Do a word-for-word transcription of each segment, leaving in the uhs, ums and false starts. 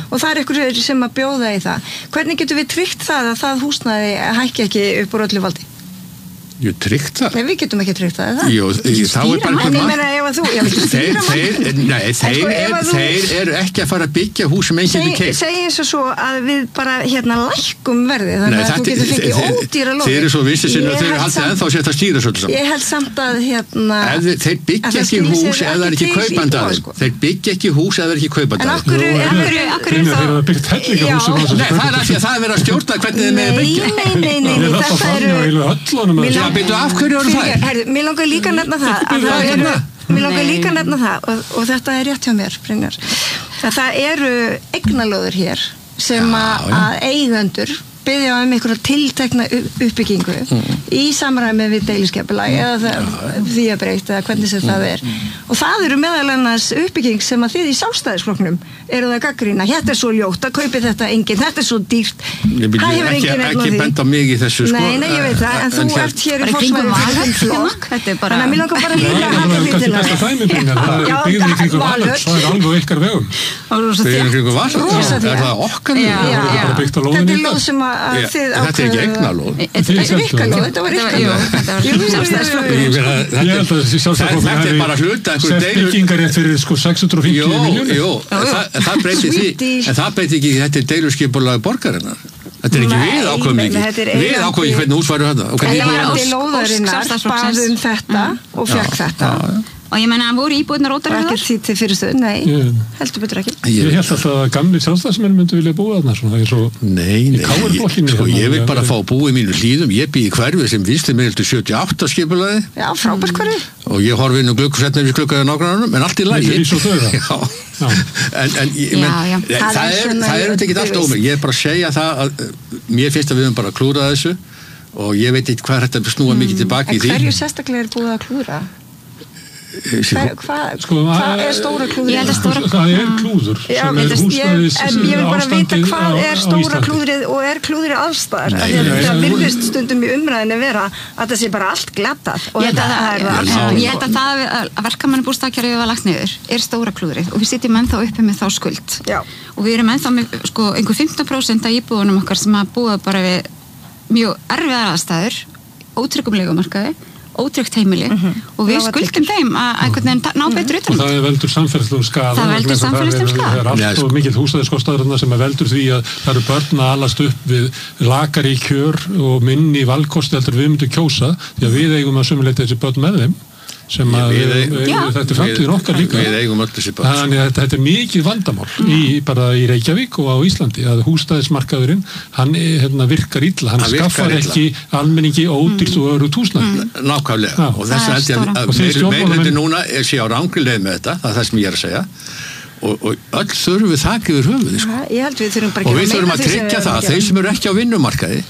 og það er einhverjir sem að bjóða í það. Hvernig getum við tryggt það að það húsnæði hækki ekki upp úr öllu valdi? Jú, tryggt það. Nei, við getum ekki tryggt það, er það? Jú, þá er bara En ég meina ef að þú, ég vil stýra mann. Þeir, nei, þeir, sko, er, þú, þeir eru ekki að fara að byggja hús sem enginn er keypt. Segja eins og svo að við bara hérna lækkum verði, þannig að þú getur fengið ódýra lóðir. Þeir eru svo vissir sinni og þeir eru haldið ennþá að setja stýra svolítið saman. Ég held samt að hérna... Þeir byggja ekki hús eða það er ekki kaupandi að þeim. Þeir byggja ekki hús eða það er ekki kaupandi að þeim. En okkur er þá... Herðu, mér langar líka að nefna það að það eru, mér langar líka að nefna það og, og þetta er rétt hjá mér, Brynjar, að það eru eignalóðir hér sem að, að eigendur biðja um einhverja tiltekna uppbyggingu mm. í samræmi við deiliskepulag eða það, því að breyta eða hvernig sem mm. það er og það eru meðal annars uppbygging sem að þið í Sjálfstæðisflokknum eru það gagnrýna, hérna er svo ljótt að kaupi þetta enginn, þetta er svo dýrt ég vil ekki, ekki benda mig í þessu sko, nei, nei, ég veit það, en þú hér, ert hér í fólksvæði flokk, þannig að mér langar bara líka að halda því til það það er byggðin í kringum Valur það er alveg ykkar vegum byggðin í kringum Valur, er það okkar þetta er lóð sem að þið þetta er ekki eignalóð þetta er ykkarlóð, þetta var ykkarlóð þetta er bara hluta sett byggingarétt fyrir sko sex hundruð og fimmtíu miljónir en það breytir því en það breytir ekki, þetta er deiluskipulag borgarinnar þetta er ekki við ákveðum mikið við ákveðum hvernig hús væru þetta en það er lóðarinnar baðum þetta og fekk þetta og ég menna að voru íbúðnar ódærar þar? Ekki til fyrirstöðu, nei, ég, heldur betur ekki. Ég held að það gamli sjálfstæðismenn myndu vilja búa þarna svona, það er svo nei, nei, í káarblokkinni. Sko, ég vil bara fá að búa í mínu hlíðum, ég bý í hverfi sem vinstri miðildu sjötíu og átta skipulagi. Já, frábært hverfi. Og ég horfi inn og glugg, setna við gluggaði nágrannanum, en allt í lagi. Þetta er í svo þau það. En, en ég, já, men, já. það, það er, það er ekki allt ómur, ég er bara að segja það að mér finnst að við höfum bara að klúra þessu og ég veit ekki hvað er þetta að snúa mm. mikið tilbaki í því. En hverju sérstaklega er búið að klúra? Hver, hvað sko, hva er stóra klúður? Ég held að stóra það er klúður já, sem er húsnæðis en ég vil bara vita hvað á, er stóra klúðrið og er klúðrið allstaðar það virðist stundum í umræðinni vera að það sé bara allt glatað og ég þetta er það ég held að það að verkamannabústaðakerfið var lagt niður er stóra klúðrið og við sitjum ennþá uppi með þá skuld já. Og við erum ennþá með sko, einhver fimmtán prósent af íbúðunum okkar sem að búa bara við mjög erfiðar aðstæður ótryggum leigumarkaði ótryggt heimili mm-hmm. og við skuldum þeim að einhvern veginn ná betur utan og það er veldur samfélagslegum skaða það veldur samfélagslegum skaða það er allt og mikill húsnæðiskostnaður sem er veldur því að það eru börn að alast upp við lakari kjör og minni valkosti heldur við myndum kjósa því að við eigum að sömuleita þessi börn með þeim sem að við, við, við, þetta er framtíðin okkar líka við eigum öll þessi börn þannig að þetta, þetta er mikið vandamál mm. í, bara í Reykjavík og á Íslandi að húsnæðismarkaðurinn hann hérna, virkar illa, hann, hann skaffar ekki almenningi ódýrt mm. og örugt húsnæði mm. nákvæmlega og þess að meirhluti núna sé á rangri leið með þetta það er það sem ég er að segja og, og öll þurfum við þak yfir höfuði sko. ég held við þurfum bara og við þurfum að tryggja það að þeir sem eru ekki á vinnumarkaði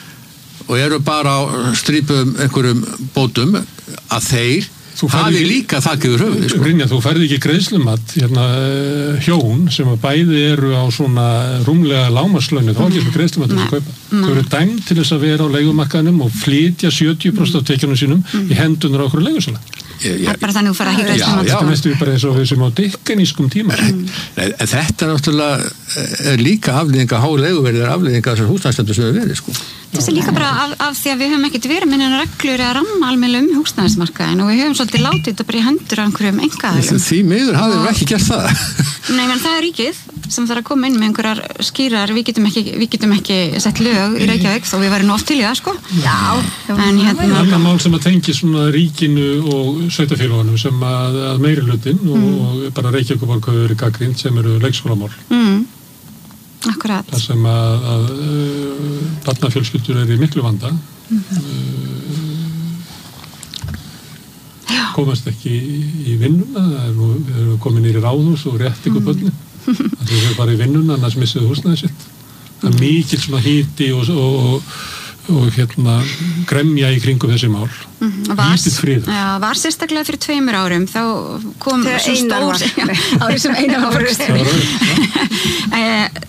og eru bara á strípum einhverjum bótum að þeir hafi líka þakkið úr höfuði sko. Brynja, þú færði ekki greiðslumat hérna, hjón sem að bæði eru á svona rúmlega lágmarkslauni þá ekki greiðslumat til að kaupa þau eru dæmd til þess að vera á leigumarkaðnum og flytja sjötíu prósent af tekjunum sínum mm. í hendunar á okkur leigusala það er bara þannig að þú fara ekki greiðslumat þetta er mestu bara eins og við sem á dikkanískum tíma mm. en þetta er náttúrulega er líka afleiðinga há leiguverðir afleiðinga þessar húsnæðisstefnu sem við verið sko þessi er líka bara af, af því að við höfum ekkert verið með reglur eða ramma almennilega um húsnæðismarkaðinn og við höfum svolítið látið þetta bara í hendur á einhverjum einkaaðilum. Því miður hafðum við ekki gert það. Nei, menn það er ríkið sem þarf að koma inn með einhverjar skýrar, við getum ekki, við getum ekki sett lög í Reykjavík þó við værum oft til í það, sko. Já. En hérna... Annar mál sem að tengi svona ríkinu og sveitarfélögunum sem að, að meiri hlutin mm. og bara Reykjavíkuborg hefur verið gagnrýnt sem eru leikskólamál. Mm. Akkurat. Það sem að, að uh, barnafjölskyldur eru í miklu vanda mm-hmm. uh, komast ekki í, í vinnuna við erum komin í ráðhús og rétt ykkur börnin mm. það er bara í vinnuna annars missuðu húsnæði sitt það er mikil svona híti og, og, og, og hérna gremja í kringum þessi mál mm. lítið frið já, var sérstaklega fyrir tveimur árum þá kom svo stór árið sem einar var það hafa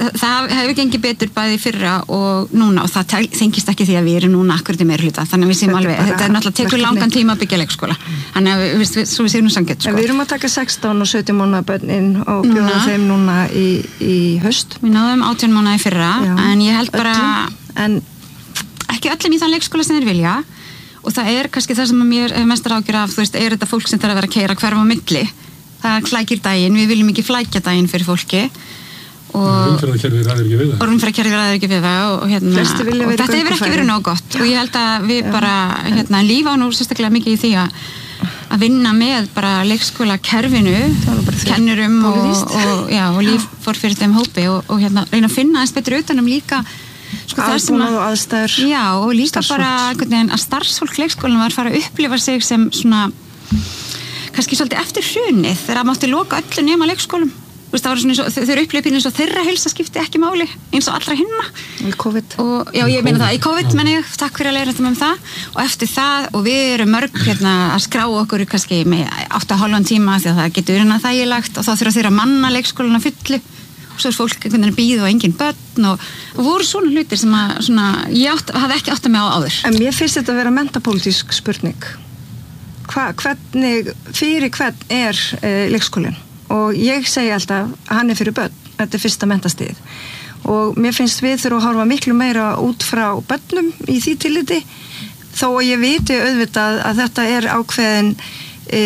það hefur gengið betur bæði fyrra og núna og það þengist ekki því að við erum núna akkurat í meirihluta, þannig að við séum alveg, þetta er náttúrulega tekur langan tíma að byggja leikskóla, þannig að við, við, svo við séum nú sangett, sko. En við erum að taka sextán og sautján mánaða börnin og bjóða þeim núna í, í haust. Við náðum átján mánaða í fyrra, já, en ég held bara, en ekki öllum í þann leikskóla sem þeir vilja og það er kannski það sem mér er mestar ágjör af, þú veist, er þetta fólk sem þarf að vera að keyra hverfa á milli, það flækir daginn, við viljum ekki flækja daginn fyrir fólki og umferðarkerfið ræður ekki við það og umferðarkerfið ræður ekki við það og, hérna, og þetta hefur ekki verið nóg gott og ég held að við já. bara hérna, lífa nú sérstaklega mikið í því að að vinna með bara leikskóla kerfinu, kennurum og, og, já, og líf fór fyrir þeim hópi og, og hérna, reyna að finna eins betur utanum líka sko, aðbúnað og aðstæður já, og líka bara að starfsfólk leikskólanum var að fara að upplifa sig sem svona kannski svolítið eftir hrunið þegar það mátti loka öllu nema leikskólum. Þú veist, það var svona eins og þau eru upplifin eins og þeirra heilsa skipti ekki máli eins og allra hinna. Í COVID. Og, já, ég meina það, í COVID menn ég, takk fyrir að leiða þetta með það og eftir það, og við erum mörg hérna að skrá okkur kannski með átta og hálfan tíma því að það getur verið að þægilegt og þá þurfa þeirra manna leikskólana fullu og svo er fólk einhvern veginn að bíða og engin börn og, og voru svona hlutir sem að svona, ég átt, hafði ekki átt að mig á áður. En mér finnst þetta að vera mentapólitísk spurning. Hva, hvernig, fyrir hvern er uh, leikskólinn? Og ég segi alltaf að hann er fyrir börn, þetta er fyrsta mentastigið og mér finnst við þurfum að horfa miklu meira út frá börnum í því tilliti þó að ég viti auðvitað að þetta er ákveðin e,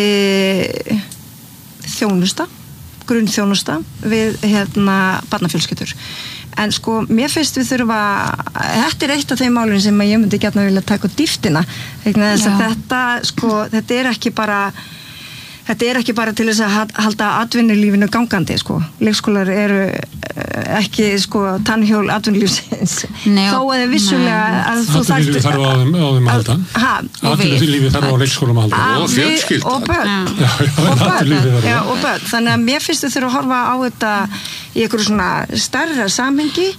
þjónusta, grunnþjónusta við hérna barnafjölskyldur en sko mér finnst við þurfa þetta er eitt af þeim málum sem ég myndi gjarna vilja taka á dýftina vegna þess að þetta sko, þetta er ekki bara Þetta er ekki bara til þess að halda atvinnulífinu gangandi, sko. Leikskólar eru ekki, sko, tannhjól atvinnulífsins. Þó að þið vissulega að þú þarft... Atvinnulífið þarf á þeim að halda. Atvinnulífið þarf á leikskólum að halda. Og fjölskylda. Og börn. Já, og börn. Já, og börn. Þannig að mér finnst þau þurfa að horfa á þetta í einhverju svona stærra samhengi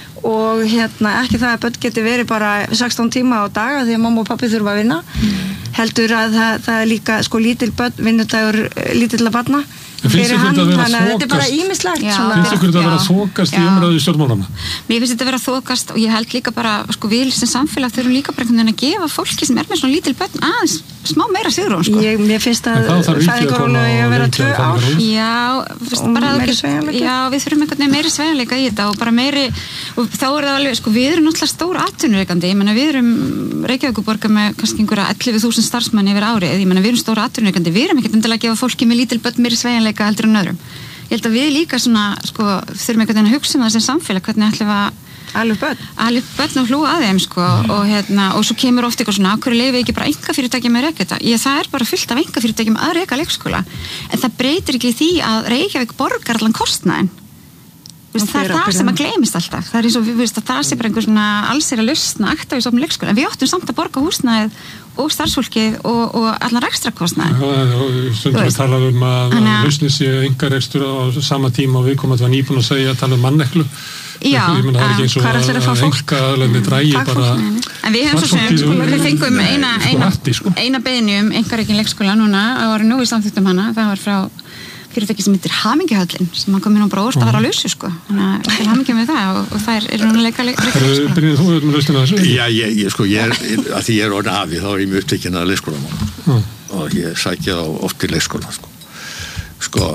og hérna ekki það að börn geti verið bara sextán tíma á daga því að mamma og pappi þurfa að vinna. Heldur að það, það er líka sko lítil börn, vinnudagur lítilla barna fyrir hann, þannig að þetta er bara ímislegt. Finnst ykkur þetta að vera að þokast í umræðu stjórnmálana? Mér finnst þetta að vera að þokast og ég held líka bara, sko við sem samfélag þurfum líka bara að gefa fólki sem er með svona lítil börn aðeins smá meira sigrún, sko. Ég, mér finnst að fæðingarorlof eigi að vera tvö ár. Já, fyrst bara að já, við þurfum einhvern veginn meiri sveigjanleika í þetta og bara meiri, og þá er það alveg, sko við erum náttúrulega stór atvinnurekandi, ég menna við erum Reykjavíkurborgar með kannski einhverja ellefu þúsund starfsmenn yfir árið, ég menna við erum stór atvinnurekandi, við erum ekkert endilega að gefa fólki með lítil börn meiri sveigjanleika heldur en öðrum. Ég held að við líka svona, sko, þurfum einhvern veginn að hugsa um það sem samfélag, hvernig ætlum við að alveg börn. Alveg börn og hlúa að þeim, sko, mm. og hérna, og svo kemur oft eitthvað svona, hverju leyfi ekki bara einkafyrirtæki með reka þetta? Ég, það er bara fullt af einkafyrirtækjum að reka leikskóla, en það breytir ekki því að Reykjavík borgar allan kostnaðinn. Vist, það er það sem að gleymist alltaf. Það er eins og við veist að það sé bara einhver svona allsir að lausna akt á í sopnum leikskóla, en við áttum samt að borga húsnæðið og starfsfólkið og, og allan rekstrakostnaðinn. Já, og stundum við talað um að lausnið sé engarekstur á sama tíma og við komum að vera nýbúin að segja að tala um manneklu. Já, ég meina það er ekki eins og að engaðalandi drægi bara en við hefum svo sem, við fengum eina eina, eina beðinu um engareikin leikskóla núna á árinu og við samþyktum hana, það var frá fyrirtæki sem heitir Hamingjahöllin sem hann kom inn á bara óvart að vera á lausu, sko þannig að hamingja með það og, og þær eru núna að leika leikskóla. Byrjuð þú með lausnina þessu? Já, ég, ég sko, ég er að því ég er orðin afi, þá er ég mjög upptekinn að leikskólamál mm. og ég sækja á oft til leikskóla, sko sko,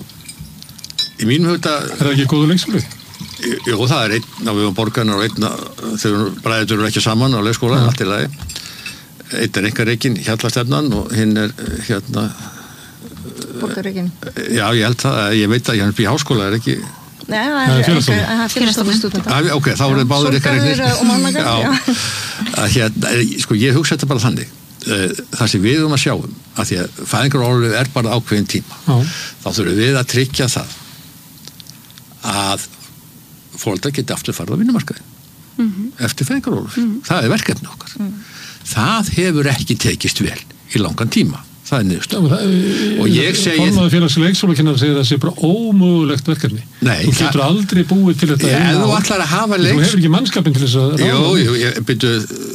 í mínum hugta Er það ekki góður leikskóli? Jú, það er einn á við borgarnar og einn þegar bræður eru ekki saman á leikskóla, mm. allt í lagi. Einn er einkareikinn, Hjallastefnan og hinn er hérna borgarreikinn. Já, ég held það, ég veit að ég er í háskóla, er ekki Nei, það er félagsstofnun stúdenta. Ok, þá er það báður einkareiknir. Sorgarður og mánagar, já. Að hérna, sko, ég hugsa þetta bara þannig. Það sem við um að sjáum, að því að fæðingarorlofið er bara ákveðin tíma. Já. Þá þurfum við að tryggja það að foreldrar geti aftur farið á vinnumarkaðinn mm-hmm. eftir fæðingarorlof. Mm-hmm. Það er verkefni okkar. Mm. Það hefur ekki tekist vel í langan tíma. Það er niðurstaðan. Og ég segi Formaður félags leikskólakennarar segir að það sé bara ómögulegt verkefni. Nei, þú getur aldrei búið til þetta. Ef þú ætlar að hafa leiks... Þú hefur ekki mannskapinn til þess að ráða. Jú, jú, ég byrju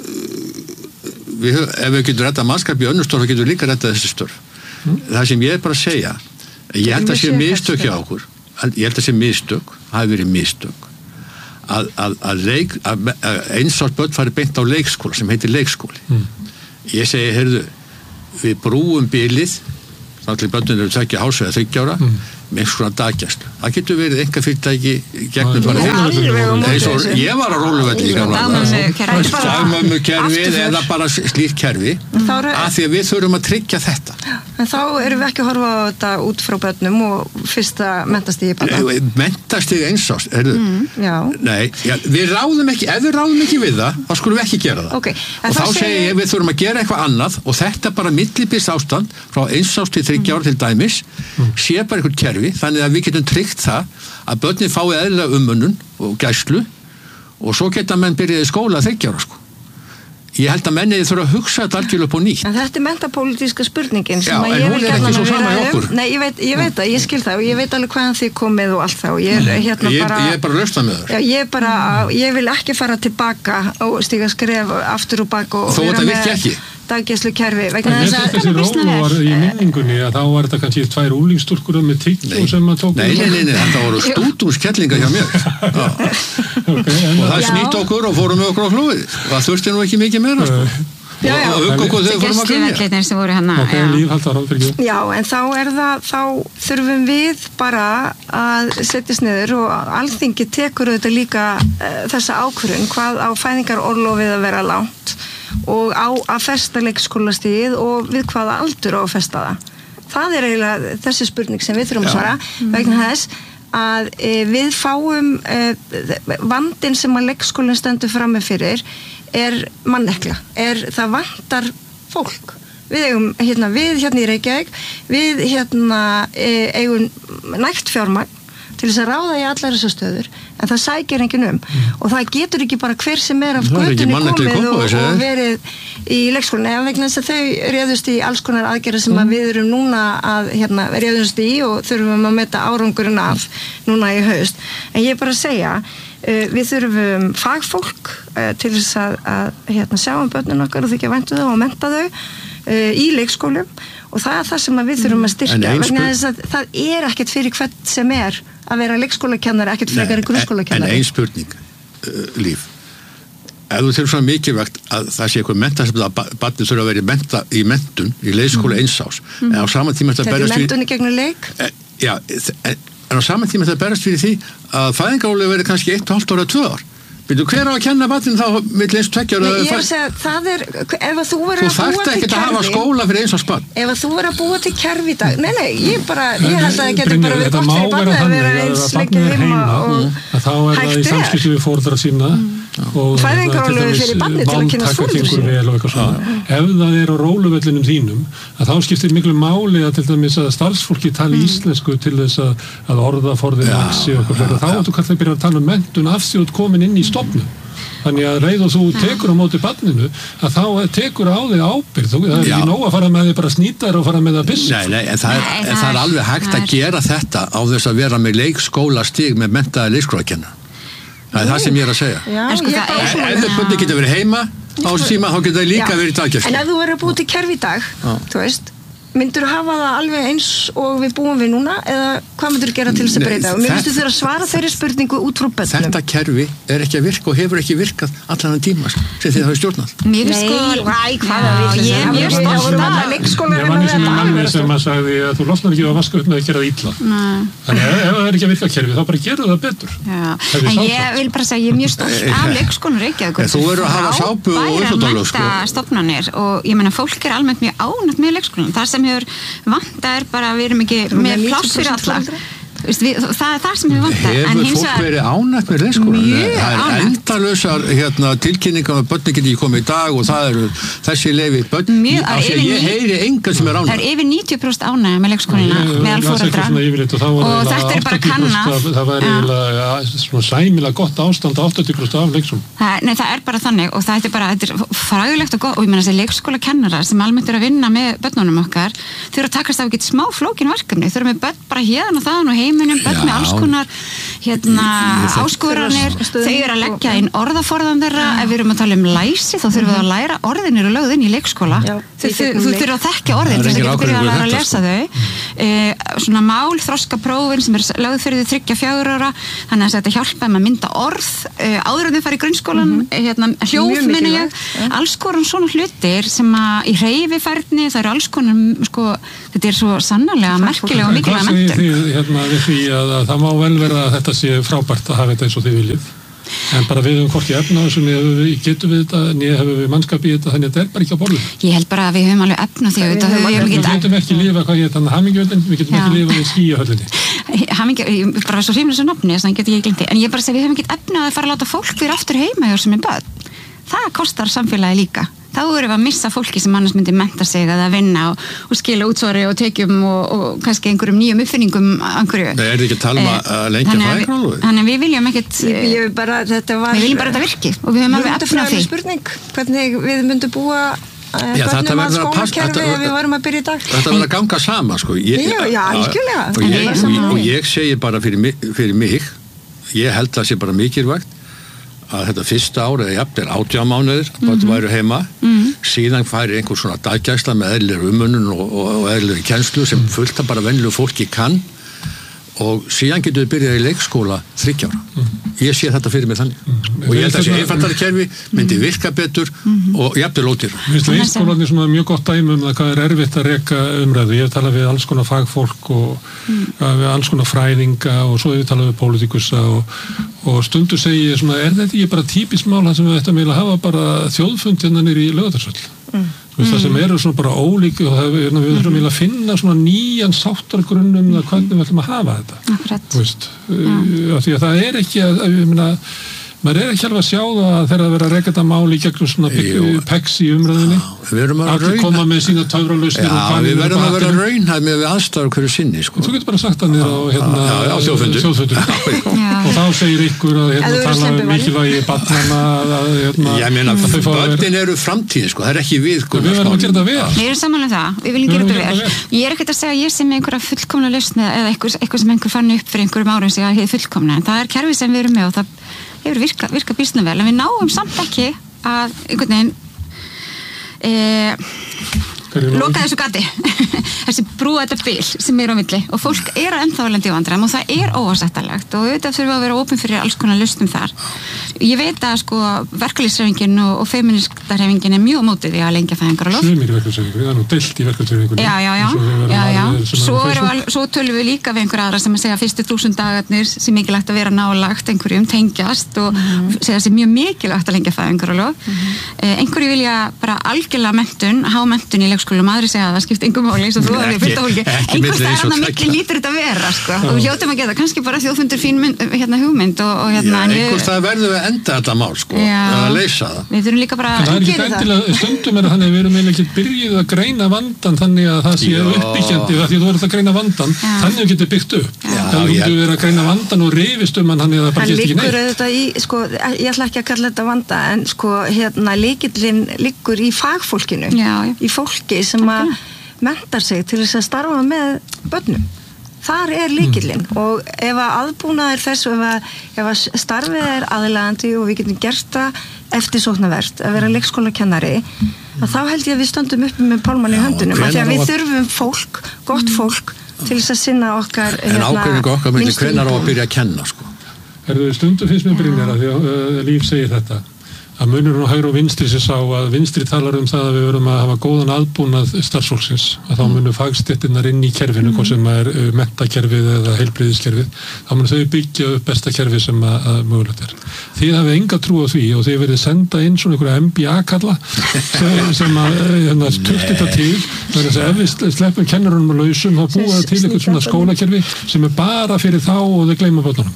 við, ef við getum rettað mannskap í önnur störf, þá getum við líka rettað þessi störf. Mm. Það sem ég er bara að segja, ég held að sé mistök hjá okkur. Ég held að sé mistök, það hefur verið mistök að, að, að, leik, að, að einsás börn fari beint á leikskóla sem heitir leikskóli. Mm. Ég segi, heyrðu, við brúum bilið, þannig að börnum eru tvekja hálfs eða þriggja ára, mm. með svona dagjast. Það getur verið einhver fyrirtæki gegnum bara eins og ég var á Róluvelli í gamla dagmömmukerfið eða bara slíkt kerfi af því að við þurfum að tryggja þetta. En þá erum við ekki að horfa á þetta út frá börnum og fyrsta menntastigi barna. Menntastigi einsás, mm, nei, já, við ráðum ekki, ef við ráðum ekki við það, þá skulum við ekki gera það. Okay. Og þá segi ég, við þurfum að gera eitthvað annað og þetta bara millibils ástand frá einsás til þriggja ára til dæmis, mm. sé bara eitthvað kerfi, þannig að við getum tryggt það að börnin fái eðlilega umönnun og gæslu og svo geta menn byrjaði skóla að þriggja ára sko. Ég held að menniði þurfa að hugsa þetta algjörlega upp og nýtt. En þetta er mentapolítíska spurningin sem Já, að ég vil gætna að vera um. Nei, ég veit, ég veit það, ég skil það og ég veit alveg hvaðan þið komið og allt það og ég er hérna ég, bara... Ég er bara lausnað með það. Já, ég er bara, ég vil ekki fara tilbaka og stíga skref aftur og bak og Þó þetta virki ekki. Daggæslukerfi. En ég þess þessi Rólu var í minningunni að þá var þetta kannski tvær úlingstúlkur með tyggjum sem að tók... Nei, nei, nei, nei, þetta voru stúdúskellinga hjá mér. okay, og það snýtt okkur og fórum með okkur á flóið. Það þurfti nú ekki mikið meira, sko. Já, já. Og hugga okkur þegar fórum að gæsluvellinir sem voru hana. Ok, lífhaldar áfyrir. Já, en þá er það, þá þurfum við bara að setjast niður og Alþingi tekur auðvitað líka uh, þessa ákvörðun hvað á fæðingarorlofið að vera langt og á að festa leikskólastigið og við hvaða aldur á að festa það. Það er eiginlega þessi spurning sem við þurfum að svara mm. vegna þess að e, við fáum e, vandinn sem að leikskólinn stendur frammi fyrir er mannekla, er það vantar fólk. Við eigum hérna, við hérna í Reykjavík, við hérna e, eigum nægt fjármagn til þess að ráða í allar þessar stöður, en það sækir enginn um. Mm. Og það getur ekki bara hver sem er af götunni komið og, og verið í leikskólinu, eða vegna þess að þau réðust í alls konar aðgerða sem að við erum núna að hérna, réðust í og þurfum að meta árangurinn af núna í haust. En ég er bara að segja, uh, við þurfum fagfólk uh, til þess að, að hérna, sjá um börnin okkar og þykja væntu þau og menta þau uh, í leikskólum og það er það sem við þurfum að styrkja vegna þess að það er ekkert fyrir hvern sem er að vera leikskólakennari, ekkert frekar í grunnskólakennari. En ein spurning, uh, Líf, ef þú þurfum svona mikilvægt að það sé eitthvað menta sem það barnið þurfa að vera í, menta, í mentun, í leikskóla mm. einsás, mm. en á saman tíma þetta berast fyrir... Þetta er mentunni gegnum leik? E, já, en, en á saman tíma þetta berast fyrir því að fæðingarorlofið verið kannski eitt og hálft ára, tvö ár. Byrju, hver á að kenna barnið þá milli eins tveggja ára? Ég er að segja, það er, ef að þú verður að búa til kerfi... Þú þarft ekki að hafa skóla fyrir eins og spann. Ef að þú verður að búa til kerfi í dag... Nei, nei, ég bara, ég held að það getur bara verið gott fyrir barnið að vera eins leikið heima og hægt er. Þá er það í samskipti við foreldra sína og fæðingarorlofið fyrir barnið til að kynast foreldra sína. Ef það er á róluvellinum þínum, að þá skiptir miklu máli að til dæmis að starfsfólki tali íslensku til þess að, að orðaforðin vaxi og eitthvað. Þá áttu kannski að byrja að tala um menntun af því að þú ert komin inn í stofnun. Þannig að reið og þú tekur á móti barninu að þá tekur á þig ábyrgð. Það er ekki nóg að fara með þig bara snýtar og fara með það byssu. Nei, nei, en það er, nei, það er alveg hægt að gera þetta á þess að vera með leikskólastig með menntaða leikskólakennara. Það er það sem ég er að segja. Já, sko, ég ef þau börni geta verið heima á síma, þá geta þau líka verið í daggæslu. En ef þú verður að búa til kerfi í dag, þú veist, myndur þú hafa það alveg eins og við búum við núna eða hvað myndur þú gera til þess að breyta? Og mér finnst þú þurfa að svara þeirri spurningu út frá börnum. Þetta kerfi er ekki að virka og hefur ekki virkað allan þann tíma sem þið hafið stjórnað. Mér finnst sko... Nei, hvað er við? Ég er mjög stolt að leikskólar Ég var eins og manni sem að sagði að þú losnar ekki að vaska upp með að gera það illa. Þannig að ef það er ekki að virka kerfi þá bara gerðu það betur. En ég vil bara segja, ég er mjög stolt af leikskólum Reykjavíkur. Þú verður að hafa sápu og uppþvottavél, sko. Stofnanir og ég meina fólk er almennt mjög ánægt með leikskólanum. Það sem hefur vantað er bara að við erum ekki með pláss fyrir alla. Við, það er það sem hefur vantað. Hefur fólk var... verið ánægt með leikskólanum? Mjög ánægt. Það er endalausar hérna, tilkynningar að börni geti ekki komið í dag og það eru þessi leyfi börn. Mjög, af því að ég heyri engan sem er ánægt. Það er yfir níutíu prósent ánægt með leikskólina meðal foreldra. Og, og þetta er bara kannað. Það var eiginlega sæmilega gott ástand áttatíu prósent af leikskólum. Nei, það er bara þannig og það er bara þetta er fræðilegt og gott og ég meina þessi leikskólakennarar sem almennt eru að vinna með börnunum okkar þau eru að takast á að geta smá flókin verkefni þau eru með börn bara hérna og þaðan og heim heiminum, börn Já. með alls konar hérna, Ég- ég- áskoranir, Stöðum þau eru að leggja og- inn orðaforðan þeirra, ef við erum að tala um læsi þá þurfum við að læra, orðin eru lögð inn í leikskóla, Já, þú, í þú, gegnum þú leik. þurfum að þekkja orðin Það er til þess engin að geta byrjað að ágreiningur læra að þetta, lesa sko. þau e, svona mál, þroska prófin sem er lögð fyrir því þriggja fjögur ára þannig að þetta hjálpa um að mynda orð e, áður en þau fara í grunnskólan mm -hmm. hérna, hljóð Mjög minni ég, mikilvægt, ja. alls konar svona hlutir sem að í hreyfifærni, það eru alls konar sko, þetta er svo sannarlega merkilega og mikilvæga Hvað segir menntun þið hérna við því að, að það má vel vera að þetta sé frábært að hafa þetta eins og þið viljið en bara við höfum hvorki efna á þessu niður getum við þetta, niður hefur við mannskap í þetta þannig að þetta er bara ekki á borðinu. Ég held bara að við höfum alveg efna því Við auðvitað höfum höfum Við við ekki getum ekki lifa hvað ég þannig hamingjölinn, við getum Já. ekki lifa í skíahöllinni. hamingja, ég bara svo hrífnir svo nafni þannig get ég ekki glemt því, en ég bara segi við höfum ekki efna að fara að láta fólk fyrir aftur heima hjá sem er börn, það kostar samfélagi líka, þá erum við að missa fólki sem annars myndi mennta sig að vinna og, og skila útsvari og tekjum og, og kannski einhverjum nýjum uppfinningum einhverju. Það er ekki að tala um að- að lengja Þannig að við- fæðingarorlofið? Þannig að við viljum ekkert Ég, ég bara, þetta var við viljum bara að þetta virki og við höfum alveg efna á hugmyndafræðileg því. spurning, hvernig við myndum búa Já, þetta börnum að verður að passa- skólakerfi þetta- ef við varum að byrja í dag. Þetta verður að ganga sama sko. ég, Já, já, algjörlega. og, ég, En og, við- ég, og ég segi bara fyrir mig, fyrir mig ég held að það sé bara mikilvægt að þetta fyrsta ára eða jafnvel átján mánuðir að börn væru heima Mhm. síðan færi einhver svona daggæsla með eðlilegri umönnun og, og, og eðlilegri kennslu sem fullt að bara venjulegu fólki kann og síðan getur við byrjað í leikskóla þriggja ára. Ég sé þetta fyrir mig þannig og ég held að þessi einfaldari kerfi myndi virka betur og jafnvel ódýr. Mér finnst leikskólarnir svona mjög gott dæmi um það hvað er erfitt að reka umræðu. Ég hef talað við alls konar fagfólk og mm. við alls konar fræðinga og svo hef ég talað við pólitíkusa og, og stundu segi ég svona, er þetta ekki bara típist mál þar sem við ættum að hafa bara þjóðfund hérna niður í Laugardalsvöll? Mm. Mm. Það sem eru svona bara ólíki og það, við þurfum mm. að finna svona nýjan sáttargrunnum um hvernig við ætlum að hafa þetta. Akkurat. Þú veist, uh, því að það er ekki að, ég meina, maður er ekki alveg að sjá það þegar það verður að reka þetta máli í gegnum svona pex í umræðinni. Allir koma með sína töfralausnir Já, við verðum að vera raunhæð með við aðstæður hverju sinni sko. Þú getur bara sagt það niður á hérna, já, já, þjóðfundur. Og þá segir ykkur að hérna, tala um mikilvægi barnanna að hérna, ég meina, börnin eru framtíð sko. Það er ekki við Við verðum að gera það vel. Við erum saman um það, við viljum gera þetta vel. Ég er ekkert að segja að ég sem einhverja fullkomna lausn eða eitthvað, eitthvað sem einhver fann upp fyrir einhverjum árum sem ég hef fullkomna, en það er kerfi sem við erum með og það hefur virkað virka býsna vel, en við náum samt ekki að einhvern veginn e, loka þessu gati þessi brúa þetta bil sem er á milli og fólk er að ennþá lendi í vandræðum og það er óásættanlegt og auðvitað þurfum við að vera opin fyrir alls konar lausnum þar. Ég veit að sko verkalýðshreyfingin og, og feministahreyfingin er mjög á móti því að lengja fæðingarorlof. Sumir í verkalýðshreyfingunni, það er nú deilt í verkalýðshreyfingunni. Já, já, já. já, já. Svo, al, svo tölum við líka við einhver aðra sem að segja að fyrstu þúsund dagarnir sem mikilvægt að vera nálagt einhverjum tengjast og mm. segja að það er mjög mikilvægt að lengja fæðingarorlof. Mm. Eh, einhverju vilja bara algjörlega menntun, há menntun í leikskólum, aðri segja að það skipt engum máli eins og þú hefur fullt af fólki. Einhver staðar að milli lítur þetta vera, sko. Og við hljótum að geta kannski bara þjóðfundur fín mynd, hérna, hugmynd og, og hérna... Já, einhver staðar verðum við að enda þetta mál, sko, að leysa það. Við þurfum líka bara... Það er ekki endilega, stundum er þannig að við erum eiginlega ekki byrjuð að greina vandan þannig að það sé uppbyggjandi, því að þú verður að greina vandan, já. Þannig að þú getur byggt upp. Það þú getur verið að greina vandan og rifist um hann þannig að það bara gerst ekki neitt. Það liggur auðvitað í, sko, ég ætla ekki að kalla þetta vanda, en sko, hérna, lykillinn liggur í fagfólkinu, já, já. Í fólki sem að mentar sig til þess að starfa með börnum. Þar er lykillinn mm. og ef að aðbúnaður þess og ef að, ef að starfið er aðlaðandi og við getum gert það eftirsóknarvert að vera leikskólakennari mm. að þá held ég að við stöndum uppi með pálmann í höndunum af því að við þurfum fólk, gott mm. fólk til þess að sinna okkar en hérna, ákveðingu okkar myndi hvenær á að byrja að kenna sko. Erðu stundum finnst mér Brynjar að því að uh, Líf segir þetta að munurinn á hægri og vinstri sem sá að vinstri talar um það að við verum að hafa góðan aðbúnað starfsfólksins að þá munur fagstéttinnar inn í kerfinu mm. hvort sem er uh, menntakerfið eða heilbrigðiskerfið þá munur þau byggja upp besta kerfið sem að, að mögulegt er. Þið hafið enga trú á því og þið verið senda inn svona einhverja M B A-kalla sem, sem að hérna, tukt þetta til þannig að ef við sleppum kennarunum og lausum þá búa það til eitthvað svona skólakerfi sem er bara fyrir þá og þau gleyma börnunum.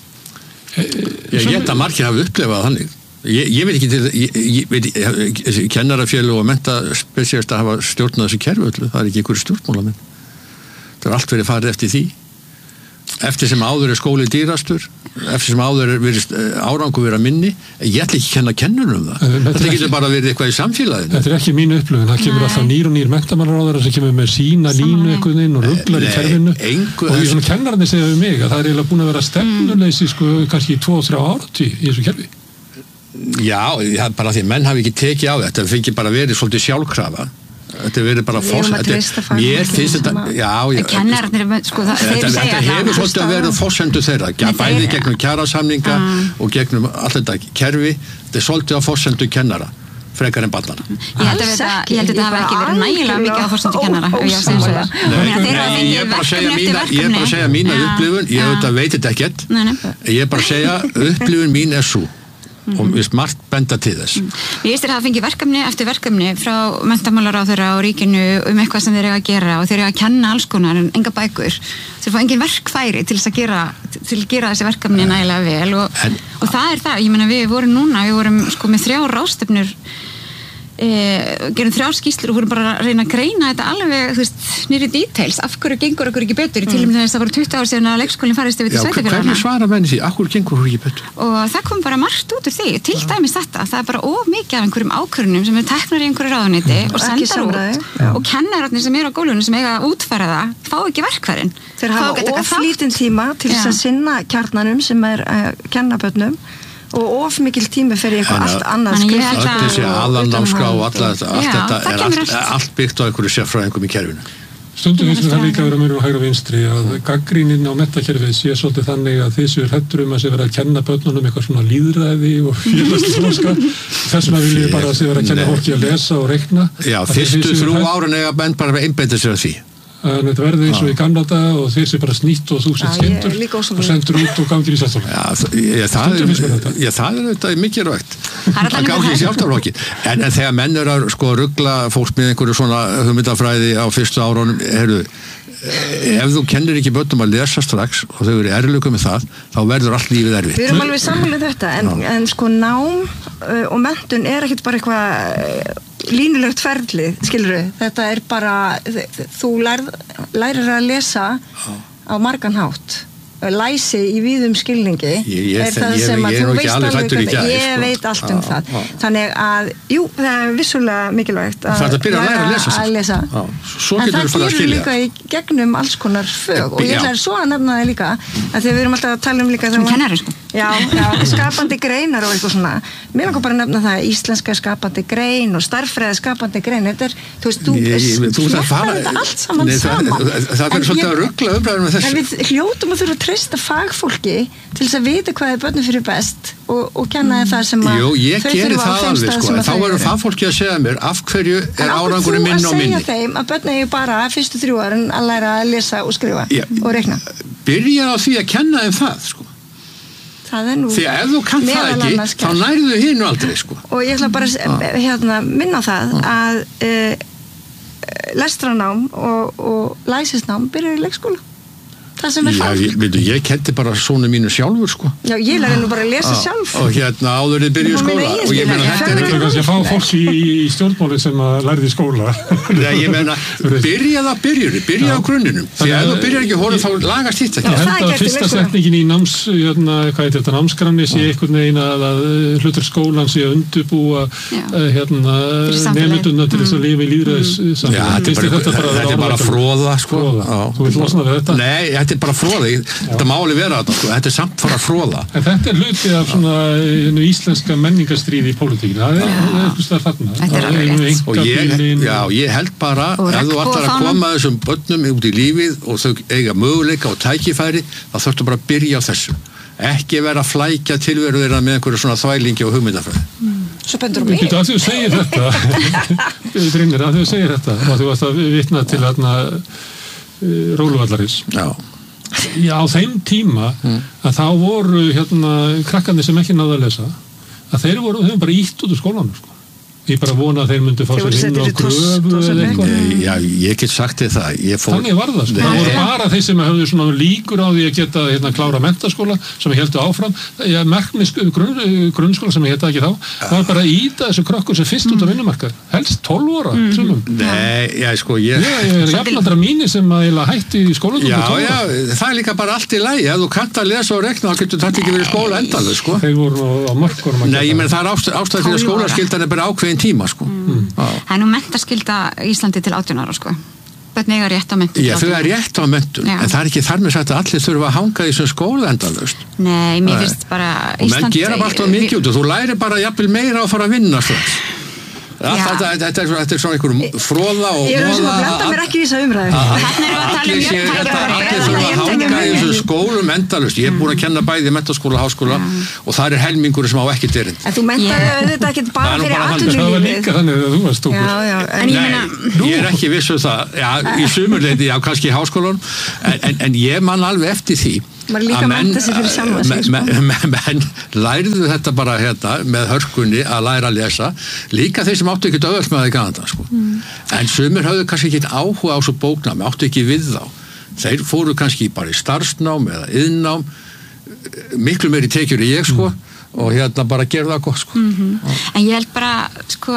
Ég held að margir hafi upplefað þannig. Ég, ég veit ekki til, ég, ég veit, kennarafélag og menntaspecialista hafa stjórnað þessu kerfi öllu, það er ekki einhverju stjórnmálamenn. Það er allt verið farið eftir því. eftir sem áður er skóli dýrastur, eftir sem áður er verið árangur vera minni, ég ætla ekki að kenna kennurum um það. Þetta, þetta getur bara verið eitthvað í samfélaginu. Þetta er ekki mín upplifun, það kemur alltaf nýr og nýr menntamálaráðherra sem kemur með sína línu einhvern veginn og ruglar í kerfinu. Engu, og því svona kennararnir segja við mig að það er eiginlega búin að vera stefnuleysi sko kannski í tvo og þrjá áratugi í þessu kerfi. Já, bara því að menn hafi ekki tekið á þetta, það fengi bara verið svolítið sjálfkrafa. Þetta verið bara forsend mér finnst þetta já, já, kennararnir sko, það, þetta, þetta hefur svolítið að verið forsendu þeirra bæði gegnum kjarasamninga uh. og gegnum allt þetta kerfi þetta er svolítið að forsendu kennara frekar en barnana ég held að þetta hafa ekki verið nægilega mikið að forsendu kennara ég er bara að segja mína ég er bara að segja mína upplifun ég auðvitað veit þetta ekkert ég er bara að segja upplifun mín er svo Mm. og við smart benda til þess mm. Ég veist þér að það fengi verkefni eftir verkefni frá menntamálaráðherra og ríkinu um eitthvað sem þeir eiga að gera og þeir eiga að kenna alls konar en enga bækur þeir fá engin verkfæri til þess að gera til að gera þessi verkefni nægilega vel og, en, og það er það, ég meina við vorum núna við vorum sko með þrjá ráðstefnur e, gerum þrjár skýrslur og vorum bara að reyna að greina þetta alveg þú veist, nýri details, af hverju gengur okkur ekki betur í til og með þess að það voru tuttugu ár síðan að leikskólinn farist yfir til sveitarfélaganna. Hvernig svara menni því, af hverju gengur okkur ekki betur? Og það kom bara margt út úr því, til dæmis þetta það er bara of mikið af einhverjum ákvörðunum sem er teknar í einhverju ráðuneyti mm. og sendar út Já. Og kennararnir sem eru á gólfinu sem eiga að útfæra það, fá ekki verkfærin. Þeir hafa of lítinn tíma til þess að sinna kjarnanum sem er uh, kennabörnum og of mikil tími fyrir eitthvað allt annað skrift. Allt þessi aðalnámskrá og allt þetta er allt, allt byggt á einhverju sérfræðingum í kerfinu. Stundum finnst mér það líka að vera munur á hægri og vinstri að gagnrýnin á menntakerfið sé svolítið þannig að þeir séu hræddir um að sé vera að kenna börnunum eitthvað svona lýðræði og félagslega þroska þess vegna vil ég bara að sé vera að kenna fólki að lesa og reikna. Já, fyrstu þrjú árin eiga menn bara að einbeita sér að því. En þetta verði eins og í gamla daga og þeir sé bara snýtt og þú sett skemmtur og sendur út og gangir í sjálfstaflokk. Já, það er þetta mikilvægt að gangi í sjálfstaflokki. En, en þegar menn eru að sko ruggla fólks með einhverju svona hugmyndafræði á fyrstu árunum, heyrðu, ef þú kennir ekki börnum að lesa strax og þau eru erlöku með það, þá verður allt lífið erfitt. Við erum alveg sammála þetta, en, en sko nám uh, og menntun er ekkert bara eitthvað línulegt ferli, skilur við, þetta er bara þú lærð, lærir að lesa á margan hátt læsi í víðum skilningi ég, ég, er það ég, sem að ég, þú ég, veist alveg ég, ég, ég sko. veit allt um á, það á. Þannig að, jú, það er vissulega mikilvægt að, að byrja að læra að lesa, að lesa. en það gerir líka í gegnum alls konar fög og ég ætla svo að nefna það líka að þegar við erum alltaf að tala um líka sem kennari sko já, já, skapandi greinar og eitthvað svona mér langar bara að nefna það íslenska skapandi grein og starffræði skapandi grein þetta er, þú veist, þú flettar þetta allt saman saman það er svolítið að ruggla umræðum með þessu en við hljótum að þurfa að treysta fagfólki til þess að vita hvað er börnum fyrir best og, og kenna mm. það sem að Jú, ég geri það alveg sko þá verður fagfólki að segja mér af hverju er árangurinn minn og minni en ákveð þú að segja þeim að börn eigi bara fyrstu þrjú árin að læra að lesa og skrifa Já. og reikna byrja á því að kenna þeim það sko það er nú því að ef þú kann það ekki þá nærðu hinu aldrei sko og ég ætla bara að hérna, minna það að uh, lestranám og, og læsisnám byrjar í leikskóla það sem er fagfólk. Já, ég, ég kendi bara sónu mínu sjálfur, sko. Já, ég lærði nú bara að lesa sjálf. Og hérna áður þið byrjuðu skóla. Og ég meina, þetta er ekki... Það er fá fólk í, í stjórnmáli sem að lærði í skóla. Nei, ég meina, byrjað að byrjuru, byrjað á grunninum. Því að ef þú byrjar ekki hórum, þá lagast hitt ekki. Ég held að fyrsta setningin í náms, hérna, hvað heitir þetta, námskranni sé einhvern veginn að hlutur skólan sé að undirbúa hérna, nemynduna til þess að lifa í lýðræðissamfélagi. Þetta er bara fróða, sko. Þú vilt losna við þetta? Nei, þetta er bara fróða, þetta máli vera þetta, sko. Þetta er samt fara fróða. En þetta er hluti af svona íslenska menningarstríði í pólitíkinu, það er eitthvað starf þarna. Þetta er alveg rétt. Og ég, já, ég held bara, ef þú ætlar að koma þessum börnum út í lífið og þau eiga möguleika og tækifæri, þá þurftu bara að byrja á þessu. Ekki vera að flækja tilveru þeirra með einhverju svona þvælingi og hugmyndafræði. Svo bendur um mig. Að þú segir þetta, Brynjar, að þú segir þetta, að þú varst að vitna til þarna Róluvallarins. Já. Já, á þeim tíma mm. að þá voru hérna krakkarnir sem ekki náðu að lesa að þeir voru, þeir voru bara ítt út úr skólanum sko. Ég bara vona að þeir myndu fá sér inn á gröfu eða eitthvað. Já, ég get sagt þér það. Fór... Þannig var það, sko. Það voru bara þeir sem höfðu svona líkur á því að geta hérna, klára menntaskóla sem heldu áfram. Ég merkmis grunn, grunnskóla sem ég heta ekki þá. Það var bara að íta þessu krökkur sem fyrst út á vinnumarkað. Helst tólf ára. Mm. Nei, já, sko, ég... Ég, ég er jafnaldra mínir sem að hætti í skólanum. Já, já, það er líka bara allt í lagi. Ef þú kannt að lesa og rekna, þá getur þetta ekki verið skóla endalaust, sko. Þeir voru á mörkunum að Nei, ég menn það er ástæð fyrir skólaskyldan er bara ákveðin tíma, sko. Mm. Það er nú menntaskylda Íslandi til átján ára, sko. Börn eiga rétt á menntun. Já, þau er rétt á menntun, en það er ekki þar með sagt að allir þurfa að hanga í þessum skóla endalaust. Nei, mér finnst bara Ísland... Og menn gera alltaf mikið út og þú lærir bara jafnvel meira að fara að vinna strax. Þetta, þetta, er, þetta er svona einhver fróða og ég er sem að blanda mér ekki í þessa umræðu þannig erum við að tala um jöfntækja allir þurfa að hanga í þessu skólum endalaust ég er búin að kenna bæði mentaskóla og háskóla og það er helmingur sem á ekki derind en þú mentar þetta ekki bara fyrir atvinnulífið það var líka þannig að þú varst stúkur ég er ekki viss um það já, í sumurleiti, já kannski í háskólan en, en, en ég man alveg eftir því maður líka menta sig fyrir sjálfa sig menn me, me, me, læriðu þetta bara hérna með hörkunni að læra að lesa líka þeir sem áttu ekkert öðvöld með það í Kanada sko. mm. en sumir höfðu kannski ekkert áhuga á svo bóknámi, áttu ekki við þá þeir fóru kannski bara í starfsnám eða iðnnám miklu meiri tekjur í ég sko mm. og hérna bara gera það gott sko mm-hmm. en ég held bara sko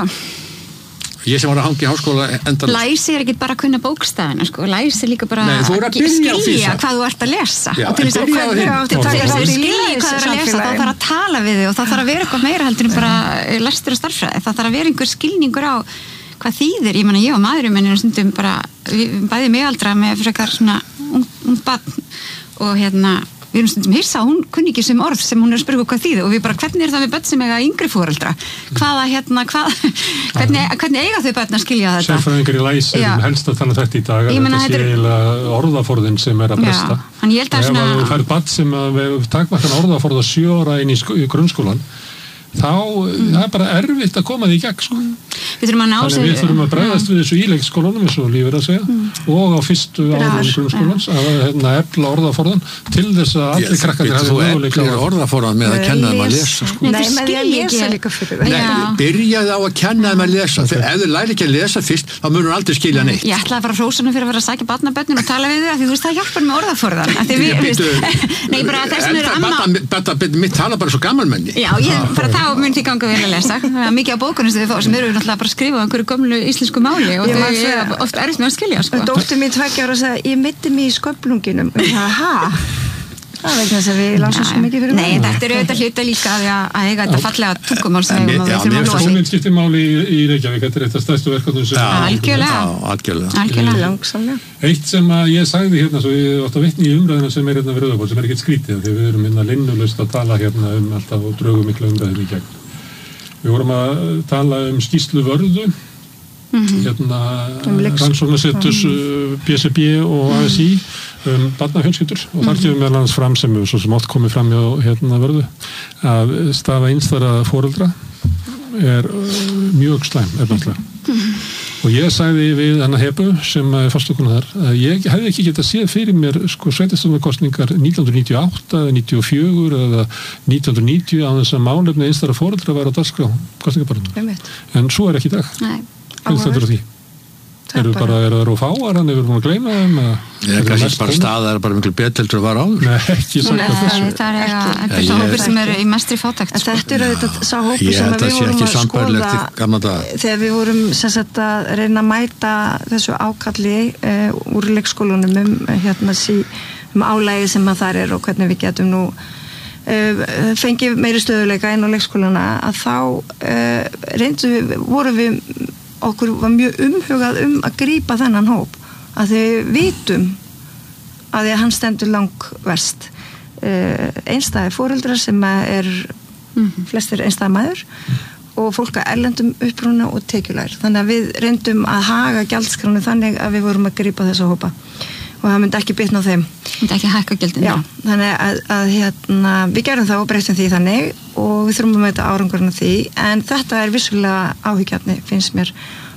ég sem var að hangi í háskóla endalust. Læsi er ekki bara að kunna bókstafina sko. Læsi er líka bara Nei, að, að skilja hvað þú ert að lesa Já, og til þess að skilja hvað þú ert að lesa þá þarf að tala við þig og það þarf að vera eitthvað meira heldur en bara lestur og starffræði það þarf að vera einhver skilningur á hvað þýðir ég menna ég og maðurinn minn er stundum bara bæði miðaldra með frekar svona ung, ung barn og hérna við erum stundum hissa og hún kunni ekki sem orð sem hún er að spyrja hvað þýði og við bara hvernig er það við börn sem eiga yngri foreldra hvaða hérna hvað hvernig, hvernig eiga þau börn að skilja þetta sérfræðingar í læsi um helst að tala þetta í dag að þetta sé eiginlega orðaforðin sem er að bresta ef svona... þú færð barn sem við takmarkan orðaforða sjö ára inn í, í grunnskólan þá mm. það er bara erfitt að koma því í gegn sko. við þurfum að ná þannig við þurfum að bregðast við þessu íleikskólanum eins og lífur að segja mm. og á fyrstu árum grunnskólans ja. að hérna, efla orðaforðan til þess að allir krakkar þú eflir orðaforðan með að kenna þeim að lesa sko. Nei, með því að lesa líka fyrir Nei, byrjaði á að kenna þeim að lesa ef þau læri ekki að lesa fyrst þá munur aldrei skilja neitt ég ætlaði að fara hrósunum fyrir að vera að sækja barnabörnin og tala við þau því þú veist það hjálpar með orðaforðan Nei, bara þessum eru amma mitt tala bara svo gamalmenni Já, ég bara þá mun því ganga vel að lesa mikið á bókunum sem þið fá sem eru náttúrulega bara að skrifa á einhverju gömlu íslensku máli og þau er oft erfitt með að skilja sko. Dóttir mín tveggja ára að segja ég mitti mig í sköflunginum ha það veit þess að við lásum svo mikið fyrir Nei, þetta er auðvitað hluta líka að, að eiga þetta fallega tungumál sem við þurfum að losa Mér skiptir máli í, í Reykjavík þetta er eitt af stærstu verkefnum sem Algjörlega Eitt sem að ég sagði hérna svo ég átt að vitni í umræðina sem er hérna við Rauðaból sem er ekkert skrítið þegar við erum hérna linnulaust að tala hérna um alltaf og drögum mikla umræðin í gegn Við vorum að tala um skýrslu vörðu Mm-hmm. hérna um rannsóknarseturs uh, B S R B og A S I um barnafjölskyldur og þar kemur meðal annars fram sem svo sem oft komið fram hjá hérna vörðu að staða einstæðra foreldra er uh, mjög slæm er náttúrulega mm-hmm. og ég sagði við hana Hebu sem er fastakona þar að ég hefði ekki getað séð fyrir mér sko sveitarstjórnarkosningar nítján hundruð níutíu og átta eða níutíu og fjögur eða nítján hundruð níutíu á þess að málefni einstæðra foreldra væri á dagskrá kosningabarnum en svo er ekki í dag Nei Hvernig stendur því? Eru bara, eru það rófáar, hann hefur búin að gleyma þeim? Ég er kannski bara staða, er bara miklu beteldur að vara áður. Nei, ekki sagt að þessu. Það er eitthvað sá hópur sem eru í mestri fátækt. Þetta eru þetta sá hópur sem við vorum að skoða þegar við vorum sem sagt að reyna að mæta þessu ákalli uh, úr leikskólunum um, hérna, sí, um álægi sem að þar er og hvernig við getum nú uh, fengið meiri stöðuleika inn á leikskóluna að þá uh, reyndu við, vorum við okkur var mjög umhugað um að grípa þennan hóp að þau vitum að því að hann stendur langverst uh, einstæði foreldrar sem er mm-hmm. flestir einstæði maður mm. og fólk að erlendum uppruna og tekjulær þannig að við reyndum að haga gjaldskránu þannig að við vorum að grípa þessa hópa og það myndi ekki bitna á þeim myndi ekki hækka gjaldinu Já, þannig að, að hérna, við gerum það og breytum því þannig og við þurfum að mæta árangurinn af því en þetta er vissulega áhyggjafni finnst mér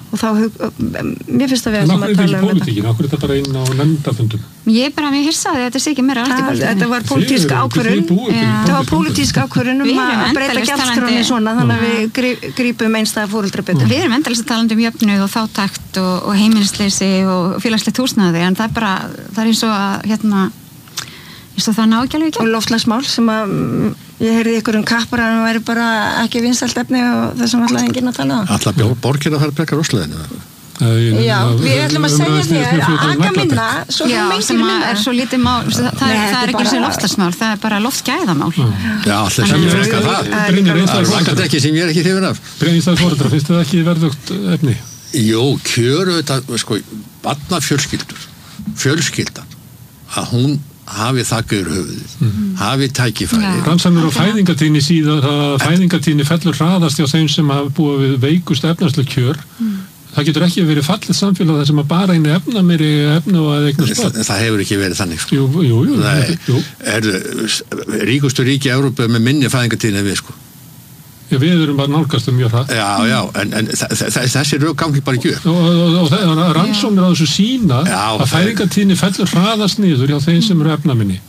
og þá, mér finnst það við sem að tala um þetta. En okkur er þetta bara inn á nefndafundum? Ég er bara, mér hirsaði þetta sé ekki meira allt í kvöldinni. Þetta var pólitísk ákvörðun, þetta var pólitísk ákvörðun um að breyta gjaldskráni svona, þannig að við grípum einstæða fóreldrabetur. Við erum endalaust að tala um jöfnuð og fátækt og, og heimilisleysi og félagslegt húsnæði, en það er bara, það er eins og að, hérna, eins og það ná ekki alveg ekki. Og loftslagsmál sem að ég heyrði ykkur um kappar að hann væri bara ekki vinsælt efni og þessum alltaf enginn að tala um. Alltaf borgir að fara að breyka rússleðinu. Já, við ætlum að segja þér að aka minna svo já, sem að er svo lítið mál það, Nei, það, það er ekki eins og loftslagsmál, það er bara loftgæðamál. Já, alltaf sem ég frekar það. Það er langt ekki sem ég er ekki hrifin af. Brennistæðis foreldra, finnst það ekki verðugt efni? Jú, kjöru þetta, sko, barnafjölskyldur, fjölskyldan, að hún hafi þakka yfir höfuðið, mm. hafi tækifæri. Rannsóknir á fæðingatíðni síðan að fæðingatíðni fellur hraðast hjá þeim sem hafa búið við veikust efnarsleg kjör. Mm. Það getur ekki verið fallið samfélag þar sem að bara einu efna mér í efna og að eignast börn. Það, það hefur ekki verið þannig. Sko. Jú, jú, jú. Nei, jú. Er, ríkustu ríki Evrópu með minni fæðingatíðni en við, sko. Já, við erum bara nálgast um mjög hratt. Já, já, en, en þessi rög gangi bara ekki upp. Og, og, og, og rannsóknir á þessu sína já, að fæðingatíðni fellur hraðast niður hjá þeim sem eru efnaminni.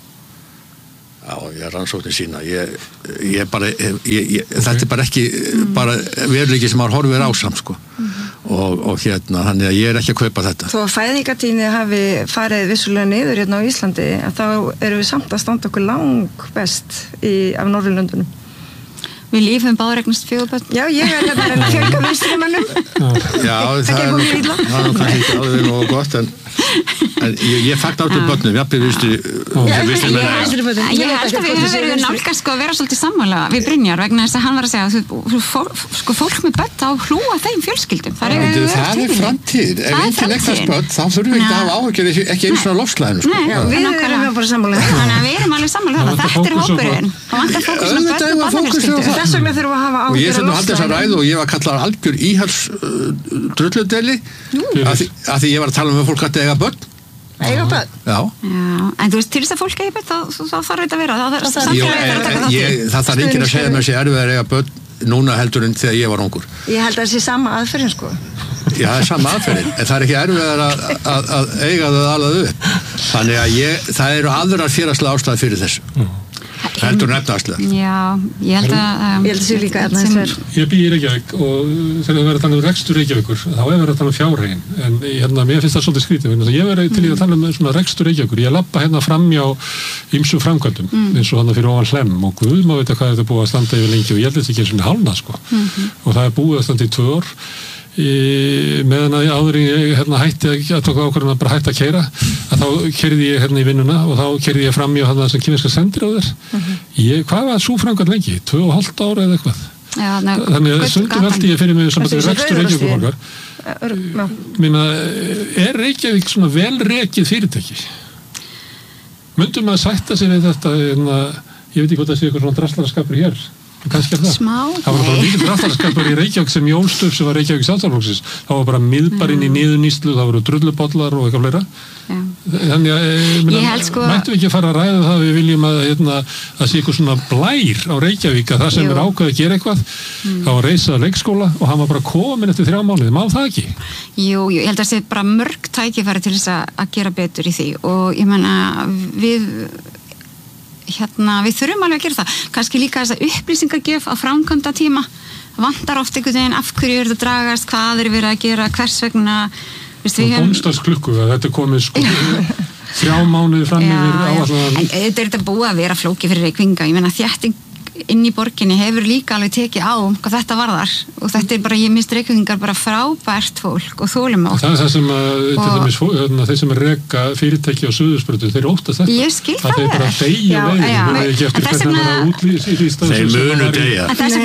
Já, ég rannsóknir sína. Ég, ég bara, ég, ég, okay. Þetta er bara ekki mm. bara veruleiki sem maður horfir ásam, sko. Mm. Og, og hérna, þannig að ég er ekki að kaupa þetta. Þó að fæðingatíðni hafi farið vissulega niður hérna á Íslandi, þá erum við samt að standa okkur lang best í, af Norðurlöndunum. Við lífum báður eignast fjögubörn. Já, ég er hérna að fjölga vinstrimönnum. Já, það er nú kannski ekki alveg nógu gott, en, en ég, ég fagn áttur börnum, jafnir vinstri vinstrimönnum. Ég held að við höfum verið nálgast sko að vera svolítið sammála við Brynjar, vegna þess að hann var að segja að sko fólk með börn á hlúa þeim fjölskyldum. Það er, það er framtíð. Ef enginn eignast börn, þá þurfum við ekki að hafa áhyggjur ekki eins og loftslaginu. Sko. Nei, við erum bara sammála. Þannig að við erum alveg sammála þetta. Þetta er hópurinn. Og vantar fókus á börn og barnafjölskyldur. Þess vegna þurfum við að hafa áhyggjur og ég þurfum að halda þessa ræðu og ég var kallað algjör íhals uh, drulludeli að, að því ég var að tala um að fólk ætti að eiga börn. Eiga börn? Já. Já. En þú veist, til þess að fólk eiga börn, þá, þá þarf þetta að vera. Það, það, það, Jó, er, ég, það þarf enginn að segja mér sér erfið að eiga börn núna heldur en þegar ég var ungur. Ég held að það sé sama aðferðin, sko. Já, það er sama aðferðin, en það er ekki erfið að, að, að eiga það alveg upp. Þannig að ég, það eru aðrar félagslega ástæði fyrir þessu. Mm. Heldur nefnaðslega. Já, ég held að um, ég held að sé líka efnaðslega. Ég bý í Reykjavík og þegar við verðum að tala um rekstur Reykjavíkur þá er verið að tala um fjárhegin en hérna, mér finnst það svolítið skrítið ég verið til í að tala um svona rekstur Reykjavíkur ég lappa hérna fram hjá ýmsum framkvæmdum mm. eins og hann fyrir ofan Hlemm og Guð má vita hvað þetta er búið að standa yfir lengi og ég held þetta ekki eins og hálna sko mm-hmm. og það er búið að standa í tvö ár Í, meðan að áður ég hérna, hætti að tóka ákvörðun að bara hætti að keyra að þá keyrði ég hérna í vinnuna og þá keyrði ég fram í að það sem kýminska sendir á þér uh-huh. ég, hvað var svo framkvæmt lengi? tvö og hálft ára eða eitthvað Já, ná, þannig að stundum veldi ég fyrir mig saman til rekstur Reykjavíkur minna, er Reykjavík svona vel rekið fyrirtæki? Myndum að sætta sig við þetta en að, ég veit ekki hvað það sé eitthvað svona drastlaraskapur hér kannski er það. Smá? Það var bara mikið dráttarskapur í Reykjavík sem Jónstöf sem var Reykjavík Sjálfstæðisflokksins. Það var bara miðbarinn í niðurnýslu, það voru drullubollar og eitthvað fleira. Já. Þannig að minna, sko... mættum við ekki að fara að ræða það að við viljum að hérna, að sé eitthvað svona blær á Reykjavík að það sem Jú. er ákveð að gera eitthvað mm. þá var reisað leikskóla og hann var bara komin eftir þrjá mánuði. Má það ekki? Jú, jú, ég held að það sé bara mörg tækifæri til þess að gera betur í því og ég menna við hérna, við þurfum alveg að gera það kannski líka þess að upplýsingagjöf á framkvæmda tíma vantar oft einhvern veginn af hverju er þetta dragast, hvað er verið að gera hvers vegna bónstagsklukku, þetta er komið sko þrjá mánuði fram yfir áallan en þetta er þetta búið að vera flóki fyrir Reykjavík ég menna þétting inn í borginni hefur líka alveg tekið á hvað þetta varðar og þetta er bara, ég mist Reykjavíkingar bara frábært fólk og þolinmótt það er það sem að, og... til dæmis, hérna, þeir sem er reka fyrirtæki á Suðurströnd þeir óttast þetta ég skil það þeir bara deyja veginn þeir er ekki eftir hvernig það er útlýst þeir munu deyja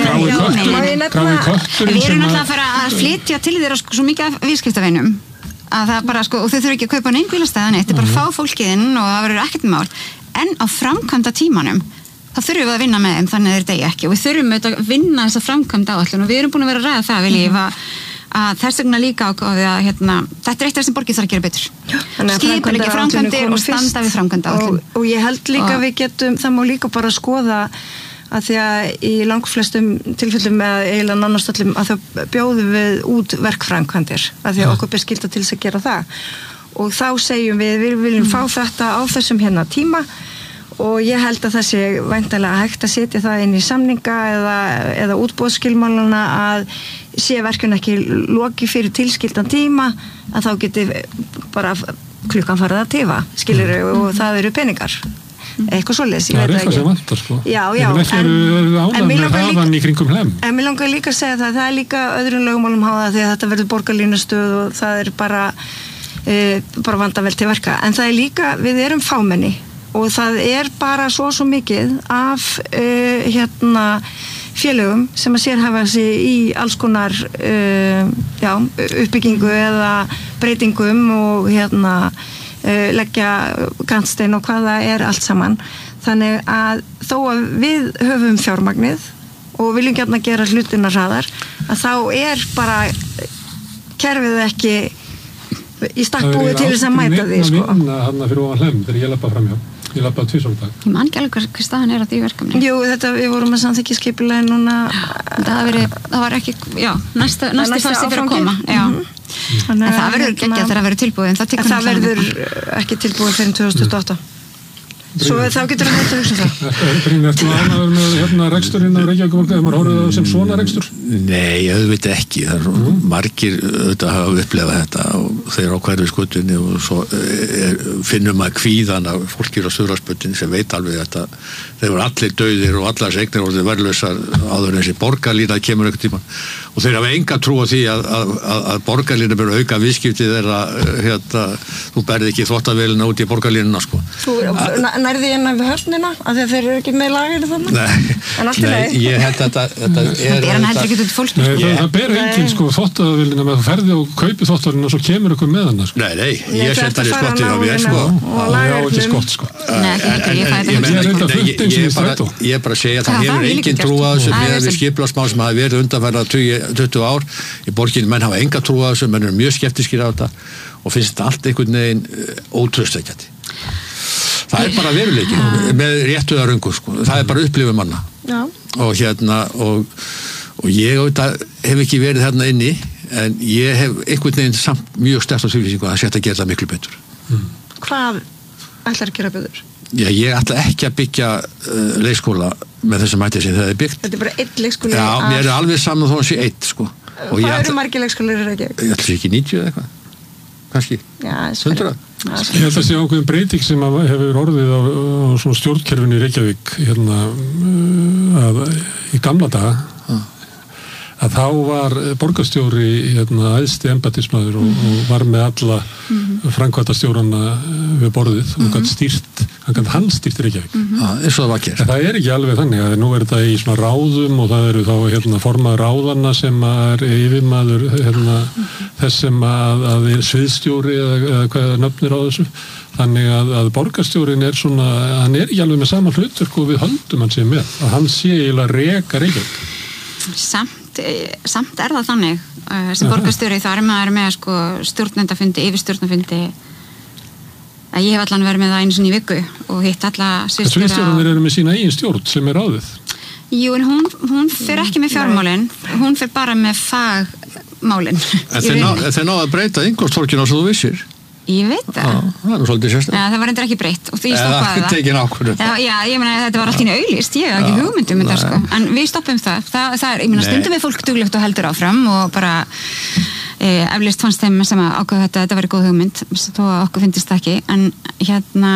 grái kötturinn við erum alltaf að fara að flytja til þeirra svo mikið af viðskiptavinum að það bara, sko, og þau þurfa ekki að kaupa neinn bílastæðan þetta er bara að fá fólkið inn og það verður ekkert mál en á framkvæmda tímanum þá þurfum við að vinna með þeim þannig að þeir deyja ekki og við þurfum að vinna þessa framkvæmda áætlun og við erum búin að vera að ræða það við líf að, að þess vegna líka ákváðið að hérna, þetta er eitt af þessum borgið þarf að gera betur skipuleggja framkvæmdir og standa við framkvæmda áætlun og, og ég held líka að við getum það má líka bara skoða að því að í langflestum tilfellum eða eiginlega nánast öllum að þá bjóðum við út verkframkvæmdir að því að okkur ber skylda til þess að gera það og þá segjum við við viljum mm. fá þetta á þessum hérna tíma og ég held að það sé væntanlega hægt að setja það inn í samninga eða, eða útboðsskilmálana að sé verkun ekki loki fyrir tilskildan tíma að þá geti bara klukkan farið að tifa skilur mm. og það eru peningar eitthvað svoleiðis, ég veit það ekki. Það er eitthvað sem vantar sko. Já, já. En ekki eru ánægð með hraðan í kringum Hlemm. En mér langar líka að segja það, það er líka öðrum lögumálum háða því að þetta verður borgarlínustöð og það er bara, e, bara vanda vel til verka. En það er líka, við erum fámenni og það er bara svo svo mikið af e, hérna félögum sem að sérhæfa sig í alls konar e, já, uppbyggingu eða breytingum og hérna leggja kantstein og hvað það er allt saman. Þannig að þó að við höfum fjármagnið og viljum gjarna gera hlutina hraðar, að þá er bara kerfið ekki í stakk búið til þess að mæta því. Það er vinna hann fyrir ofan Hlemm þegar ég lappa framhjá. Ég lappaði tvisvar á dag. Ég man ekki alveg hvað staðan er á því verkefni. Jú, þetta, við vorum að samþykkja skipulega núna. Það, verið, það var ekki, já, næsta, næsti fasti fyrir að koma. Já. Mm. En það verður ekki að það verður tilbúið. Það, það verður ekki tilbúið fyrir tvö þúsund tuttugu og átta. Svo þá getur það hægt að hugsa það. Brynja, ertu ánægður með hérna reksturinn af Reykjavíkurborg, ef maður horfir það sem svona rekstur? Nei, auðvitað ekki. Það er mm. margir auðvitað hafa upplefað þetta og þeir á hverju skutunni og svo er, finnum að kvíðan að fólkir á Suðurlandsbrautinni sem veit alveg þetta. Þeir voru allir dauðir og allar eignir voru verðlausar áður en þessi borgarlína kemur einhvern tímann og þeir hafa enga trú á því að, að, að, að borgarlína byrja auka viðskipti þeirra hérna, þú berði ekki þvottavélina út í borgarlínuna sko. Þú nærði hérna við höfnina af því að þeir eru ekki með lagir þannig? Nei, en allt í lagi. Nei, ég held að þetta, þetta er... Það er hann heldur ekki út fólk. Nei, það, það ber enginn sko þvottavélina með þú ferði og kaupi þvottavélina og svo kemur ykkur með hana sko. Nei, nei, ég set hann í skottið á mér sko. Já, ekki skott sko. Nei, ekki, ég fæði þetta. Ég er bara að segja að það hefur enginn trú á þessu með við skipulagsmál sem hafi verið undanfarna tuttugu ár í borginni, menn hafa enga trú á þessu, menn eru mjög skeptískir á þetta og finnst þetta allt einhvern veginn ótraustvekjandi. Það er bara veruleiki með réttuða röngu sko. Það er bara upplifun manna. Já. Og hérna og, og ég auðvitað hef ekki verið þarna inni en ég hef einhvern veginn samt mjög sterkt á tilvísingu að það sé að gera það miklu betur. Mm. Hvað ætlar að gera betur? Já, ég ætla ekki að byggja uh, leikskóla með þessum hætti sem það er byggt. Þetta er bara einn leikskóli. Já, mér er alveg saman þó að sé eitt sko. Og hvað eru margir leikskólir í Reykjavík? Ég ætla ekki níutíu eða eitthvað. Kannski. Já, hundrað. Ég held að sé ákveðin breyting sem hefur orðið á, á svona stjórnkerfinu í Reykjavík hérna að, í gamla daga að þá var borgarstjóri hérna æðsti embættismaður og, og var með alla mm-hmm. framkvæmdastjórana við borðið mm-hmm. og gætt stýrt, hann gætt hann stýrt Reykjavík. Mm-hmm. Já, eins og það var gert. En það er ekki alveg þannig að nú er þetta í svona ráðum og það eru þá hérna formaður ráðana sem er yfirmaður hérna mm-hmm. þess sem að, að er sviðstjóri eða, eða hvað nöfnir á þessu. Þannig að, að borgarstjórin er svona, hann er ekki alveg með sama hlutverk og við höldum hann sé með. Að hann sé eiginlega reka Reykjavík. Samt samt er það þannig uh, sem borgarstjóri þá er maður með sko, stjórnendafundi, yfirstjórnafundi að ég hef allan verið með það einu sinni í viku og hitt alla sviðstjóra. Sviðstjórnir eru með sína eigin stjórn sem er ráðið. Jú, en hún, hún fer ekki með fjármálin, hún fer bara með fagmálin. En þeir náðu að breyta innkomsttorkina svo þú vissir. Ég veit það. Já, það er svolítið sérstaklega. Ja, það var endur ekki breytt og því stoppaði það. Það tekin ákvörðun. Já, já, ég meina þetta var allt í einu auglýst, ég hef ekki hugmyndum þetta sko. En við stoppum það. Það, það er, ég meina stundum við fólk duglegt og heldur áfram og bara e, eflust fannst þeim sem að ákveða þetta, þetta væri góð hugmynd, þó að okkur finnst það ekki. En hérna,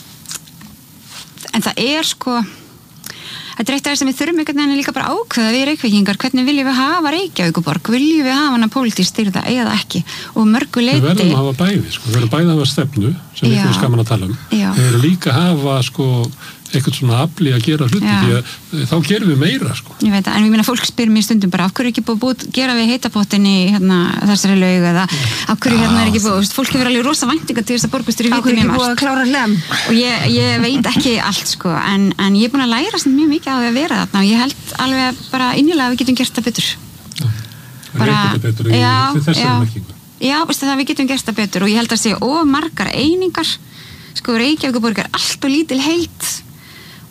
en það er sko, þetta er eitt af þess að við þurfum einhvern veginn líka bara ákveða við Reykvíkingar, hvernig viljum við hafa Reykjavíkurborg, viljum við hafa hana pólitískt stýrða eða ekki og mörgu leyti. Við verðum að hafa bæði, sko, við verðum bæði að hafa stefnu sem við erum skaman að tala um. Já. Við verðum líka að hafa sko eitthvað svona afli að gera hluti því að þá gerum við meira sko. Ég veit það, en ég meina fólk spyr mér stundum bara af hverju ekki búið búið gera við heitapottin í hérna, þessari laug eða af hverju hérna er ekki búið, fólk hefur alveg rosa væntinga til þess að borgarstjóri viti mjög margt. Af hverju ekki búið að klára Hlemm? Og ég, ég veit ekki allt sko, en, en ég er búin að læra svona mjög mikið á því að vera þarna og ég held alveg bara innilega að við getum gert það betur. Bara, betur í, já, já, já, veistu það við getum gert það betur og ég held að sé of margar einingar, sko Reykjavíkurborg er allt og lítil heild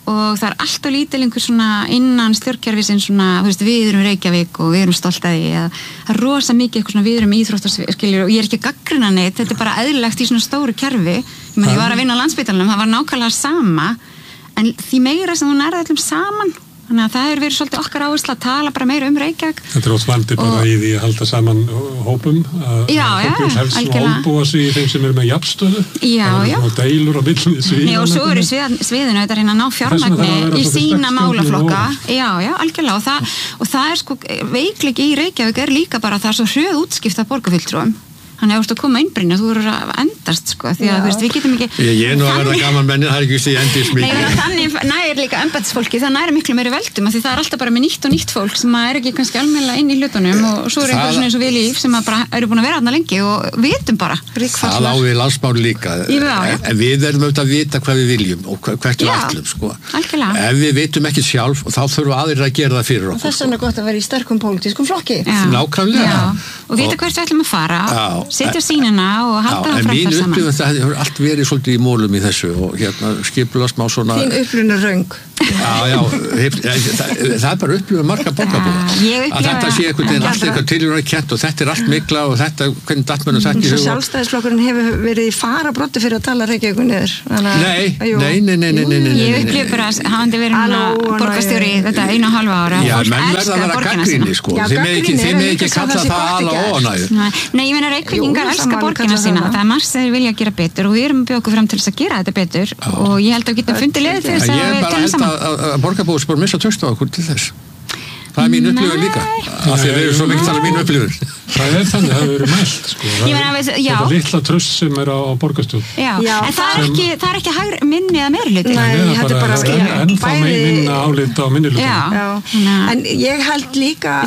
og það er alltaf lítil einhver svona innan stjórnkerfisinn svona, þú veist, við erum Reykjavík og við erum stolt að því að það er rosa mikið eitthvað svona við erum íþróttaskiljur og ég er ekki að gaggrina neitt, þetta er bara eðlilegt í svona stóru kerfi, ég menn ég var að vinna á Landspítalanum, það var nákvæmlega sama en því meira sem þú nærði allum saman þannig að það hefur verið svolítið okkar áhersla að tala bara meira um Reykjavík. Þetta er ótt vandi bara í því að halda saman hópum að já, fólk vil helst svona óbúa sig í þeim sem eru með jafnstöðu já, það er svona deilur á milli sviðan. Já, og svo eru svið, sviðinu þetta reyna að ná fjármagni í sína málaflokka. Já, já, algjörlega og það, og það er sko veikleiki í Reykjavík er líka bara það er svo hröð útskipt af borgarfulltrúum. Þannig að þú ert að koma innbrynja, þú eru að endast sko, því að þú veist, við getum ekki Ég, ég er nú að verða gaman menni, það er ekki vist í endist mikið Nei, þannig næri líka embættisfólki, það næri miklu meiri veldum, því það er alltaf bara með nýtt og nýtt fólk sem er ekki kannski almennilega inn í hlutunum og svo er einhver svona eins og við líf sem bara eru búin að vera þarna lengi og vitum bara Það á við landsmál líka já, en við erum auðvitað að vita hvað við viljum og hvert við ætlum sko. Ef við vitum ekki sjálf og þá þurfum aðrir að gera það fyrir okkur Þess vegna er gott að vera í sterkum pólitískum flokki Nákvæmlega og vita hvert við ætlum að fara setja sínina og halda það fram þar saman. Það hefur allt verið svolítið í mólum í þessu og hérna skipulast má svona... Þín upplifun er röng. Já, já, það, það er bara upplifun marga borgarbúa. Að þetta sé einhvern veginn allt eitthvað tilhjóðan kent og þetta er allt mikla og þetta, hvernig dattmennum þetta ekki... Sjálfstæðisflokkurinn hefur verið í farabroddi fyrir að tala Reykjavík niður. Nei, nei, nei, nei, nei, nei. Ég upplif bara að hafandi verið borgarstjóri þetta einu og halva ára. Já, menn verða að vera gagnrýni, sko. Þið með ekki kalla það ala óanægju. Nei, ég meina Reykjavíkingar elska borgina sína. Það er margt sem þeir vilja gera betur og við erum að bjóða okkur fram til þess að gera þetta betur og ég held að við getum fundið leið til þess að við tölum saman. Að borgarbúi sem bara missa tröst á okkur til þess. Það er mín upplifun líka. Af því að við erum svo mikið talað mín upplifun. Það er þannig, það hefur verið mælt, sko. Þetta litla tröst sem er á borgarstjórn. Já, en það er ekki, það er ekki hægri, minni eða meiri hluti. Nei, þetta er bara að skilja. Ennþá minna álit á minni hluti. Já, en ég held líka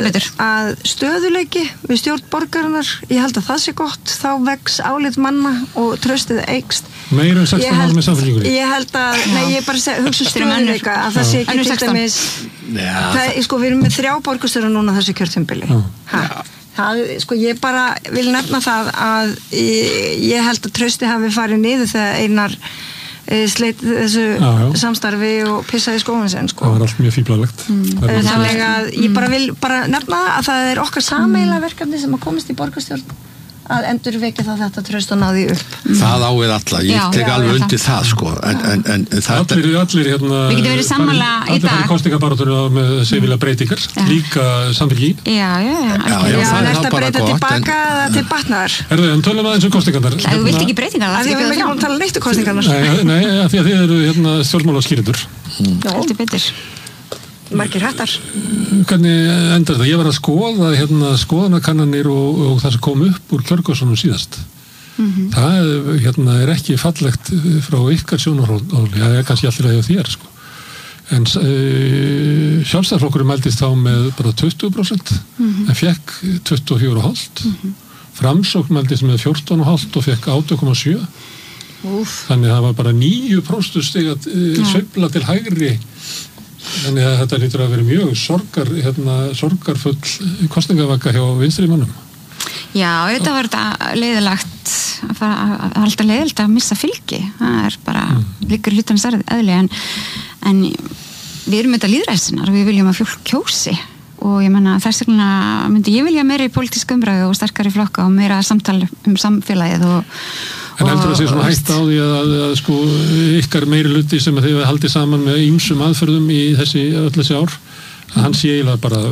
að stöðuleiki við stjórn borgarinnar, ég held að það sé gott, þá vex álit manna og tröstið eykst. Meira en sextán ár með samfélkingunni. Ég held að, nei, ég bara seg, hugsa stöðuleika að það sé ekki til dæmis, það, sko, við erum með þrjá borgarstjóra núna þessu kjörtímabili. Það, sko, ég bara vil nefna það að ég, ég held að trösti hafi farið niður þegar Einar sleit þessu já, já. samstarfi og pissaði skóin sinn, sko. Það var allt mjög fíblalegt. Mm. Þannig að ég bara vil bara nefna að það er okkar sameiginlega verkefni sem að komast í borgarstjórn að endur vekja það þetta tröst og náði upp. Það á við alla, ég já, tek já, alveg undir það, sko. En, en, en, það allir, allir, hérna... Við getum verið sammála í dag. Allir fyrir kostingabarátur með sefilega breytingar, já. Líka samfélgín. Já, já, já. Já, já, það er það breyta tilbaka eða en... til batnaðar. Erðu, en tölum aðeins um kostingarnar. Þú vilt ekki breytingar, það er ekki búin að tala neitt um kostingarnar. Nei, nei, af því að þið eru hérna stjórnmálaskýrendur. Já, heldur betur. Margir hættar. Hvernig endar þetta? Ég var að skoða hérna skoðanakannanir og, og það sem kom upp úr kjörgjósunum síðast. Mm-hmm. Það hérna, er ekki fallegt frá ykkar sjónarhóli, það er kannski allir að hjá þér, sko. En uh, sjálfstæðisflokkurinn mældist þá með bara tuttugu prósent, mm-hmm. en fekk tuttugu og fjögur komma fimm. Mm-hmm. Framsókn mældist með fjórtán komma fimm og fekk átján komma sjö. Úf. Þannig að það var bara níu prósent stig að uh, sveifla til hægri. Þannig að þetta lítur að vera mjög sorgar, hérna, sorgarfull kostningavaka hjá vinstri mannum. Já, þetta var þetta leiðilegt, það er alltaf leiðilegt að missa fylgi. Það er bara, mm. líkur hlutarnir stærði eðli, en, en við erum þetta lýðræðsinnar og við viljum að fólk kjósi. Og ég menna þess vegna myndi ég vilja meira í pólitíska umræðu og sterkari flokka og meira samtal um samfélagið og En heldur það sé svona hægt á því að, að, að sko ykkar meiri hluti sem þið hefur haldið saman með ýmsum aðferðum í þessi, öll þessi ár, að hann sé eiginlega bara,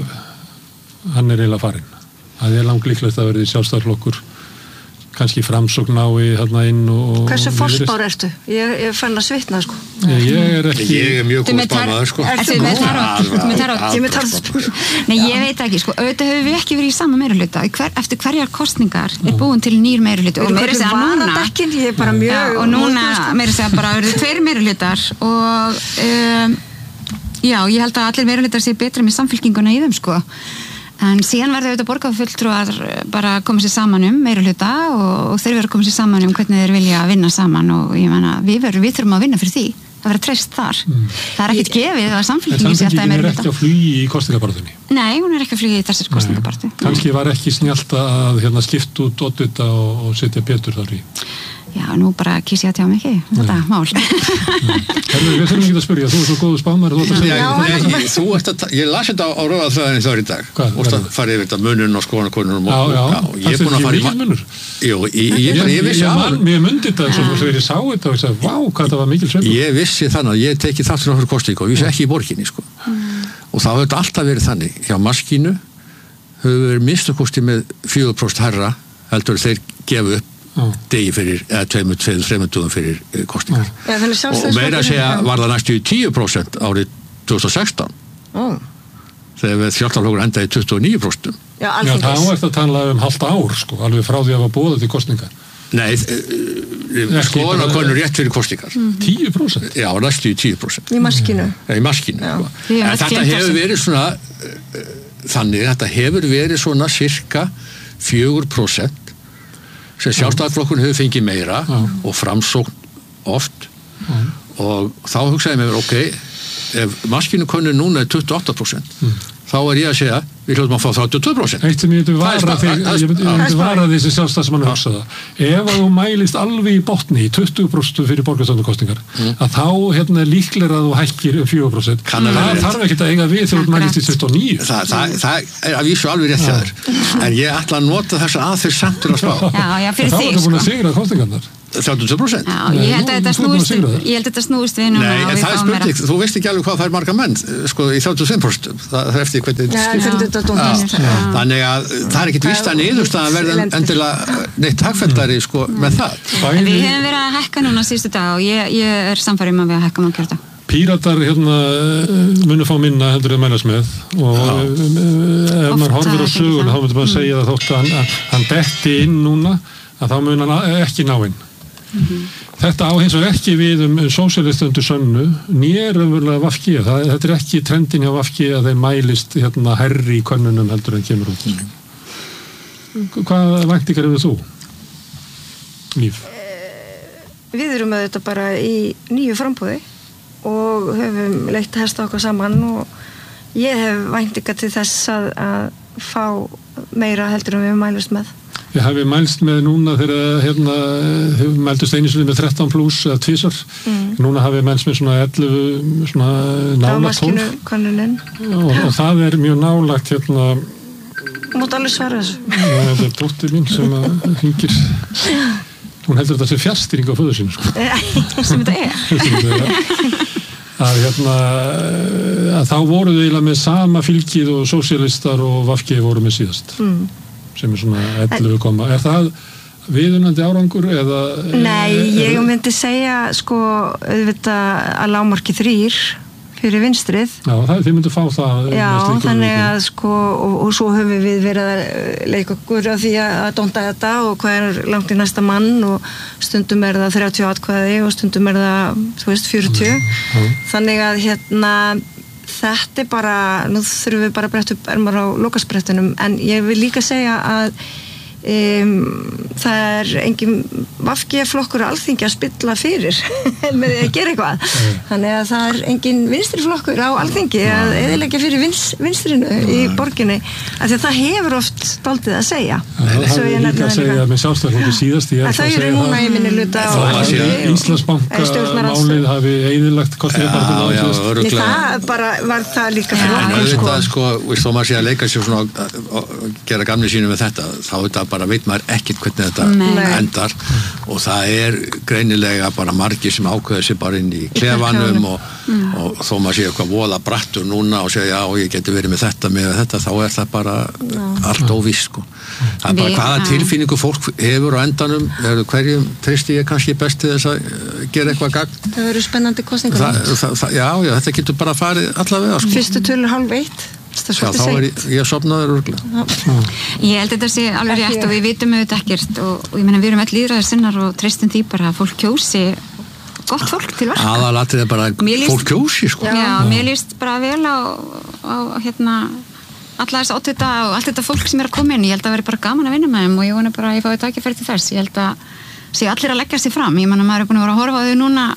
hann er eiginlega farinn. Það er langt líklegt að verði sjálfstæðisflokkur, kannski Framsókn nái þarna inn og... Hversu forspár ertu? Ég, ég fann að svitna, sko. Ég, ég er ekki... Ég er mjög góð spámaður, sko. Ertu með tarot? Ég með tarot. Nei, ég veit ekki, sko. Auðvitað hefur við ekki verið í sama meirihluta. Hver, eftir hverjar kostningar er búin til nýr meirihluti. Og meira segja núna... Ég er bara mjög... Já, og núna meira segja bara verið tveir meirihlutar og... Um, já, ég held að allir meirihlutar sé betra með samfylkinguna í þeim, sko. En síðan verður auðvitað borgarfulltrúar bara að koma sér saman um meirihluta og, og þeir verður að koma sér saman um hvernig þeir vilja vinna saman og ég meina, við, verum, við þurfum að vinna fyrir því. Það verður treyst þar. Mm. Það er ekkert gefið að samfylkingin sé alltaf í meirihluta. En samfylkingin er ekki að flugi í kostingabarðunni? Nei, hún er ekki að flugi í þessari kostingabarðu. Kannski var ekki snjallt að hérna, skipta út oddvita og, og setja betur þar í? Já, nú bara kýs ég að tjá mig ekki, þetta mál. Herðu, við þurfum ekki að spyrja, þú er svo góðu spámar, þú ert að segja. Þú ert að, ég las þetta á rauðaþræðinni þar í dag. Hvað? Þú ert að fara yfir þetta munun og skoðanakonunum. Já, já, ég er búin að fara í... munur. Jú, ég, ég vissi að... Mér myndi þetta eins og þegar ég sá þetta og ég sagði, vá, hvað það var mikil sveifla. Ég vissi þannig að ég teki þáttur okkur kostingu og ég vissi ekki í borginni, sko. Og það hefur alltaf verið þannig. Hjá Maskínu hefur verið minnstakosti með fjögur prósent hærra heldur þeir gefa upp oh. degi fyrir, eða tveimur, tveimur, þreimur dögum fyrir uh, kostingar. Ja, og meira að segja var það næstu í tíu prósent árið tvö þúsund og sextán. Oh. Þegar við sjálfstæðarflokkur endaði tuttugu og níu prósent. Já, Já, það var eftir að tala um halvt ár, sko, alveg frá því að var boðað til kostingar. Nei, skoðanakonur rétt fyrir kostingar. Mm-hmm. tíu prósent? Já, næstu í tíu prósent. Í Maskínu? Í Maskínu. En þetta hefur verið svona, þannig, þetta hefur verið svona cirka fjögur prósent sem sjálfstæðarflokkurinn hefur fengið meira Já. Og framsókn oft Já. Og þá hugsaði mér, ok, ef Maskínukonur núna er tuttugu og átta prósent mm. þá er ég að segja, við hljóðum að fá þrjátíu og tvö prósent. Eitt sem ég myndi vara þig, ég myndi, myndi vara því sem sjálfstæðismann hugsa það. Ef að þú mælist alveg í botni í tuttugu prósent fyrir borgarstjórnarkosningar, mm. að þá hérna er líklega að þú hækkir um fjögur prósent. Það þarf ekki að eiga við þegar þú mælist í tuttugu og níu. Það, það, það er að vísu alveg rétt þér. En ég ætla að nota þessa aðferð samt til að spá. Já, já, fyrir þig. Þá er það búin að sigra kosningarnar. þrjátíu og tvö prósent. Já, ég held að þetta snúist ég held að þetta snúist við núna. Nei, en það er spurning, þú veist ekki alveg hvað það er marga menn sko í þrjátíu og fimm prósent. Það er eftir hvernig ja, þannig að það er ekkit víst að niðurstaðan verði endilega neitt hagfelldari sko með það. En við hefum verið að hækka núna síðustu dag og ég, ég er sannfærð um að við að hækka maður kjörta. Píratar hérna munu fá minna heldur að mælast með og Já. ef maður horfir á söguna þá myndir maður segja að þótt að hann, hann detti inn núna að þá mun hann ekki ná inn. Mm-hmm. Þetta á hins vegar ekki við um sósíalistundu sönnu nér umverulega V G. Það, þetta er ekki trendin hjá V G að þeir mælist hérna herri í könnunum heldur en kemur út. Mm. Hvað væntingar eru þú? Líf? Við erum auðvitað bara í nýju framboði og höfum leitt að hesta okkur saman og ég hef væntingar til þess að, að fá meira heldur en við mælust með. Ég hafi mælst með núna þegar hérna, hefur mæltust einu sinni með þrettán pluss eða tvisar. Mm. Núna hafi mælst með svona ellefu, svona nála tólf. Og, og það er mjög nálagt hérna. Þú mátt alveg svara þessu. Þetta er dóttir mín sem hringir. Hún heldur þetta sem fjárstýring á föður sínu, sko. Sem þetta er. Sem þetta er. Að hérna, að þá voru þau eiginlega með sama fylgið og sósíalistar og V G voru með síðast. Mm. Sem er svona ellefu komma. Er það viðunandi árangur eða... Nei, ég myndi segja sko auðvitað að lágmarki þrír fyrir vinstrið. Já, það, þið myndi fá það. Já, þannig að sko og, og svo höfum við verið að leika okkur á því að dónda þetta og hvað er langt í næsta mann og stundum er það þrjátíu atkvæði og stundum er það, þú veist, fjörutíu. Já. Þannig að hérna þetta er bara, nú þurfum við bara að bretta upp ermar á lokasprettunum, en ég vil líka segja að um, það er engin V G-flokkur á Alþingi að spilla fyrir með því að gera eitthvað. Þannig að það er engin vinstriflokkur á Alþingi að eyðileggja fyrir vins, vinstrinu í borginni, af því að það hefur oft dálítið að segja. Það hefur líka að segja með sjálfstæðarflokki síðast. Það eru núna í minni hluta á Íslandsbanka málið hafi eyðilagt kostningabarninu. Það bara var það líka fyrir okkur. En þetta sko, þó maður sé að leika sér svona að gera gamni sínu með þetta, þá þetta bara veit maður ekkert hvernig þetta Nei. endar og það er greinilega bara margir sem ákveða sér bara inn í klefanum og, mm. og þó maður sé eitthvað voða brattur núna og segja já ég geti verið með þetta með þetta þá er það bara já. allt óvíst sko. Það er bara Við, hvaða tilfinningu fólk hefur á endanum, hverjum tristi ég kannski best til þess að gera eitthvað gagn. Það verður spennandi kosningar. Það, það, það, já, já, þetta getur bara farið allavega sko. Fyrstu tölur hálf eitt. Já, þá er ég, ég sofnaður örgulega. Ég held þetta sé alveg rétt og við vitum auðvitað ekkert og, og ég meina við erum öll lýðræðir sinnar og treystum því bara að fólk kjósi gott fólk til verka. Aðalatrið er bara líst, fólk kjósi sko. Já, já, mér líst bara vel á, á hérna alla þess átvita og allt þetta fólk sem er að koma inn. Ég held að það veri bara gaman að vinna með þeim og ég vona bara að ég fái tækifæri til þess. Ég held að sé allir að leggja sig fram. Ég meina maður er búin að vera að horfa á þau núna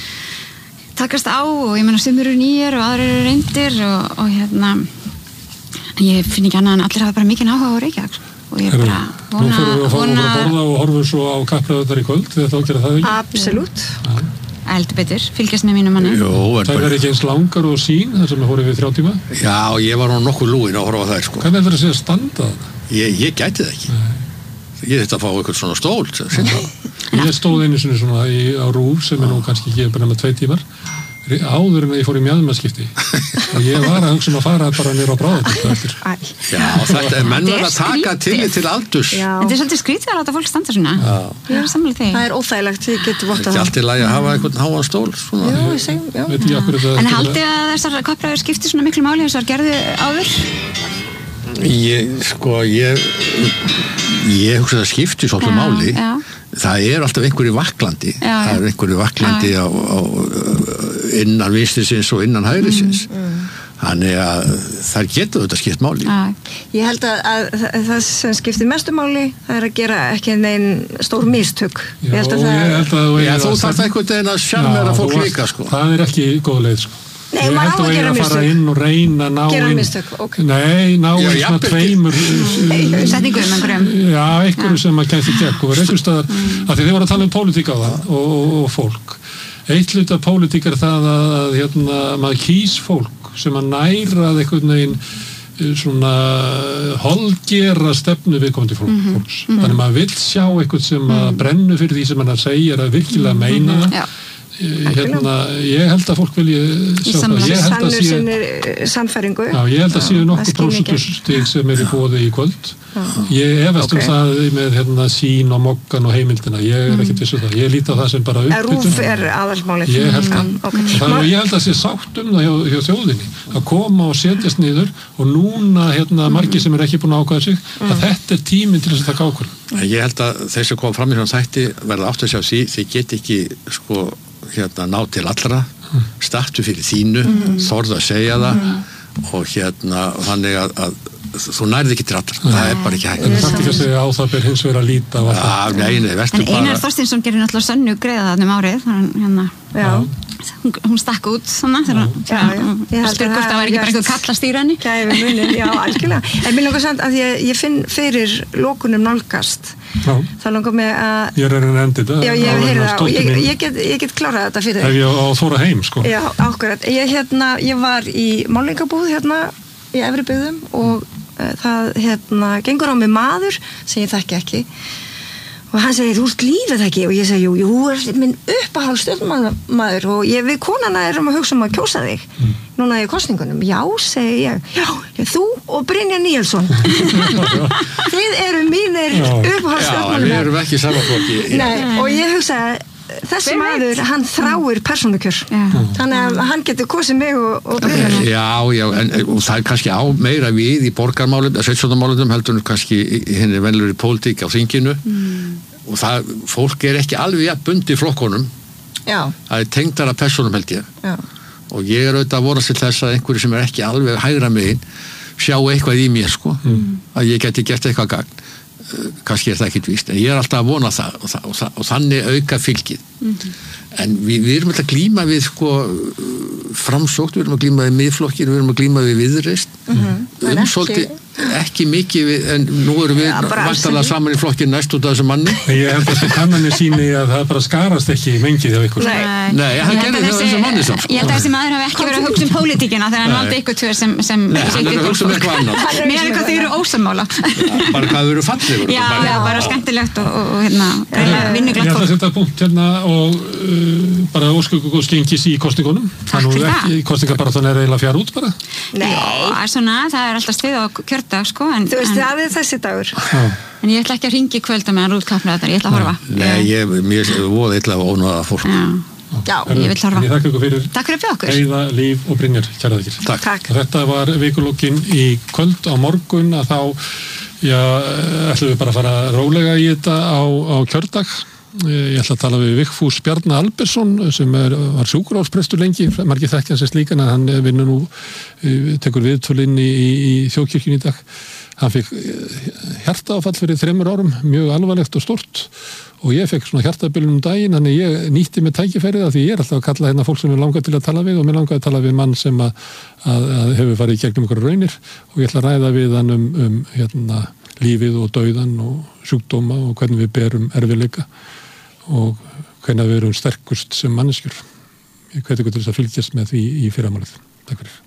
takast á og ég meina sumir eru nýjir og aðrir eru reyndir og, og hérna ég finn ekki annað en allir hafa bara mikið áhuga á Reykjavík. og ég bara vona, Nú fyrir við að fá vona... okkur að borða og horfum svo á kappræðunar í kvöld þegar þá gera það ekki. Absolutt. Heldur betur, fylgjast með mínum manni. Jó, Það er ekki eins langar og sín þar sem við fórum við þrjá tíma. Já, ég var nú nokkuð lúin að horfa á þær sko. Hvernig er það að segja standa það? Ég, ég gæti það ekki. Nei. Ég þetta að fá eitthvað svona stól sem Ég stóð einu sinni svona í, á rúf sem er nú kannski ekki bara með tvei tímar áður en ég fór í mjadmaskipti og ég var að hugsa um að fara bara nýra á bráðum eftir. Já, þetta er menn verið að taka til til aldurs. Þetta er svolítið skrítið að láta fólk standa svona. Ég er sammála því. Það er óþægilegt, ég get vottað það. Ekki allt í lagi að hafa einhvern háan stól svona. Já, ég segi, já. Veit ég akkur þetta. En haldið að þessar kappræður skipti svona miklu máli þessar gerðu áður? Ég, sko, ég ég hugsa að það skipti svolítið Já, máli. já. Það er alltaf einhverju vaklandi. Já, já. Það er einhverju vaklandi á, á innan vinstrisins og innan hægrisins. Mm, mm. Þannig að þær getur þetta skipt máli. Já. Ég held að, að það sem skiptir mestu máli það er að gera ekki neinn stór mistök. Já, ég held að og það... ég held að Já, þú þarft einhvern veginn að sjarmera fólk þú líka, sko. Það er ekki góð leið, sko. Nei, ég maður á held að að gera ég að fara mistök. inn og reyna að ná Gera inn mistök, ok. Nei, ná Já, inn svona jafnvel. tveimur Setningum einhverjum. Já, einhverju sem að kemst í gegn og einhver staðar, af því þið voru að tala um pólitík á það og, og, og fólk eitt hlut af pólitík er það að, að hérna, maður kýs fólk sem að næra að einhvern veginn svona holgera stefnu viðkomandi fólk, Mhm, fólks þannig að maður vill sjá eitthvað sem að brennu fyrir því sem hann segir að virkilega meina það. Já. Hérna, ég held að fólk vilji sjá það. Ég held að Sannur sé sinni sannfæringu. Já, ég held að séu nokkuð prósentustig sem er í boði í kvöld. Ég efast um Ok. það með hérna sín og mokkan og heimildina. Ég er ekkert viss um það. Ég líti á það sem bara Rúf uppbytun. er aðalsmálið. Ég held það. Mm, ok. Þannig að ég held að sé sátt um það hjá, hjá þjóðinni að koma og setjast niður og núna hérna margir sem er ekki búin að ákvæða sig að þetta er tíminn til þess að taka ákvörðun. Ég held að þeir sem kom fram í svona þætti verða átt að sjá því, þið get ekki sko hérna ná til allra, startu fyrir þínu, mm. þorðu að segja það mm. og hérna þannig að, að þú nærði ekki til allra, það er bara ekki hægt. En það er ekki að segja á það ber hins vegar að líta á allt Já, nei, nei, verður En bara Einar Þorsteinsson gerir náttúrulega sönnu greiða þarna um árið, hérna, Já. hún, hún stakk út svona þegar Já, já. Ég held spyr að hvort það það var ekki bara gerst- einhver kall að stýra henni. Gæfi munin, já, algjörlega. En mér langar samt að ég, ég finn fyrir lokunum nálgast. Já. Það langar mig að... Ég er að endi þetta. Já, ég hef áður en heyrið að það og stóttir ég, mín- ég, get, ég get klárað þetta fyrir Ef þig. ég á að þóra heim, sko. Já, ákveðat. Ég, hérna, ég var í málingabúð hérna í Efri byggðum og uh, það hérna, gengur á mig maður sem ég þekki ekki og hann segir, þú ert lífið ekki og ég segi, jú, jú, þú ert minn uppáhald stjórnmaður og ég við konana erum að hugsa um að kjósa þig mm. núna í kosningunum, já, segi ég já, ég, þú og Brynjar Níelsson þið eru mínir uppáhald Já, en við stjórnmaður erum ekki samanflokki. Nei, og ég hugsa þessi Hver veit? maður, hann þráir persónukjör Já. þannig að hann getur kosið mig og, og Brynjar Já, já, en og það er kannski á meira við í borgarmálum, sveitarstjórnarmálum heldur en kannski í henni venlur í pólitík á þinginu mm. og það, fólk er ekki alveg jafn bundi í flokkonum, Já, það er tengdara persónum held ég já, og ég er auðvitað að vonast til þess að einhverju sem er ekki alveg hægra megin sjá eitthvað í mér sko mm. að ég geti gert eitthvað gagn kannski er það ekkit víst, en ég er alltaf að vona það og, það, og, það, og þannig auka fylgið mm-hmm. en við, við erum alltaf að glíma við sko framsókn, við erum að glíma við miðflokkir, við erum að glíma við viðreisn mm-hmm. um svolítið ekki mikið við, en nú erum við Já, bara alls vantarlega ekki. saman í flokkin næst út af þessu manni. Ég held að þessi kannanir síni að það bara skarast ekki mengið hjá ykkur. Nei. Nei, hann Ég held gerði að það þessi- þessu manni samt, sko. Ég held að þessi maður hafi ekki verið að hugsa um pólitíkina þegar hann Nei. valdi ykkur tvö sem, sem Nei, hann er að hugsa um eitthvað annað. Mér er eitthvað þau eru ósamála. Bara hvað við erum fallegur. Já, já, bara skemmtilegt og, og, og hérna, Ég vinnuglætt ætla að fólk. setja punkt hérna og uh, bara ósköku góð skengis í kostingunum. Takk fyrir það. Kostingabaráttan er eiginlega fjár út bara. Nei, Já, svona, það er alltaf stuð á kjördag, sko, en, þú veist, en, það er þessi dagur Já. en ég ætla ekki að ringi kvölda með hann út kappræðar, ég ætla að horfa. Nei, ég, mér er voða illa að ónáða fólk. Já, Já, Herru, ég vil horfa. Ég þakka ykkur fyrir takk fyrir að bjóða okkur. Heiða, Líf og Brynjar, kæra þakkir. Takk. takk Þetta var vikulokkin í kvöld á morgun að þá, já, ætlum við bara að fara rólega í þetta á, á kjördag. Ég ætla að tala við Vigfús Bjarna Albersson sem er, var sjúkrahúsprestur lengi, margir þekkja hans slíkan en hann vinnur nú, tekur viðtölinn í, í, í þjóðkirkjunni í dag. Hann fikk hjartaáfall fyrir þremur árum, mjög alvarlegt og stort og ég fekk svona hjartabilun um daginn, þannig ég nýtti með tækifærið af því ég er alltaf að kalla hérna fólk sem er langað til að tala við og mér langaði að tala við mann sem að, að, að hefur farið í gegnum ykkur raunir og ég ætla að ræða við hann um, um hérna, lífið og dauðan og sjúkdóma og hvernig við berum erfiðleika og hvernig við erum sterkust sem manneskjur. Ég hveti ykkur til þess að fylgjast með því í fyrramálið. Takk fyrir.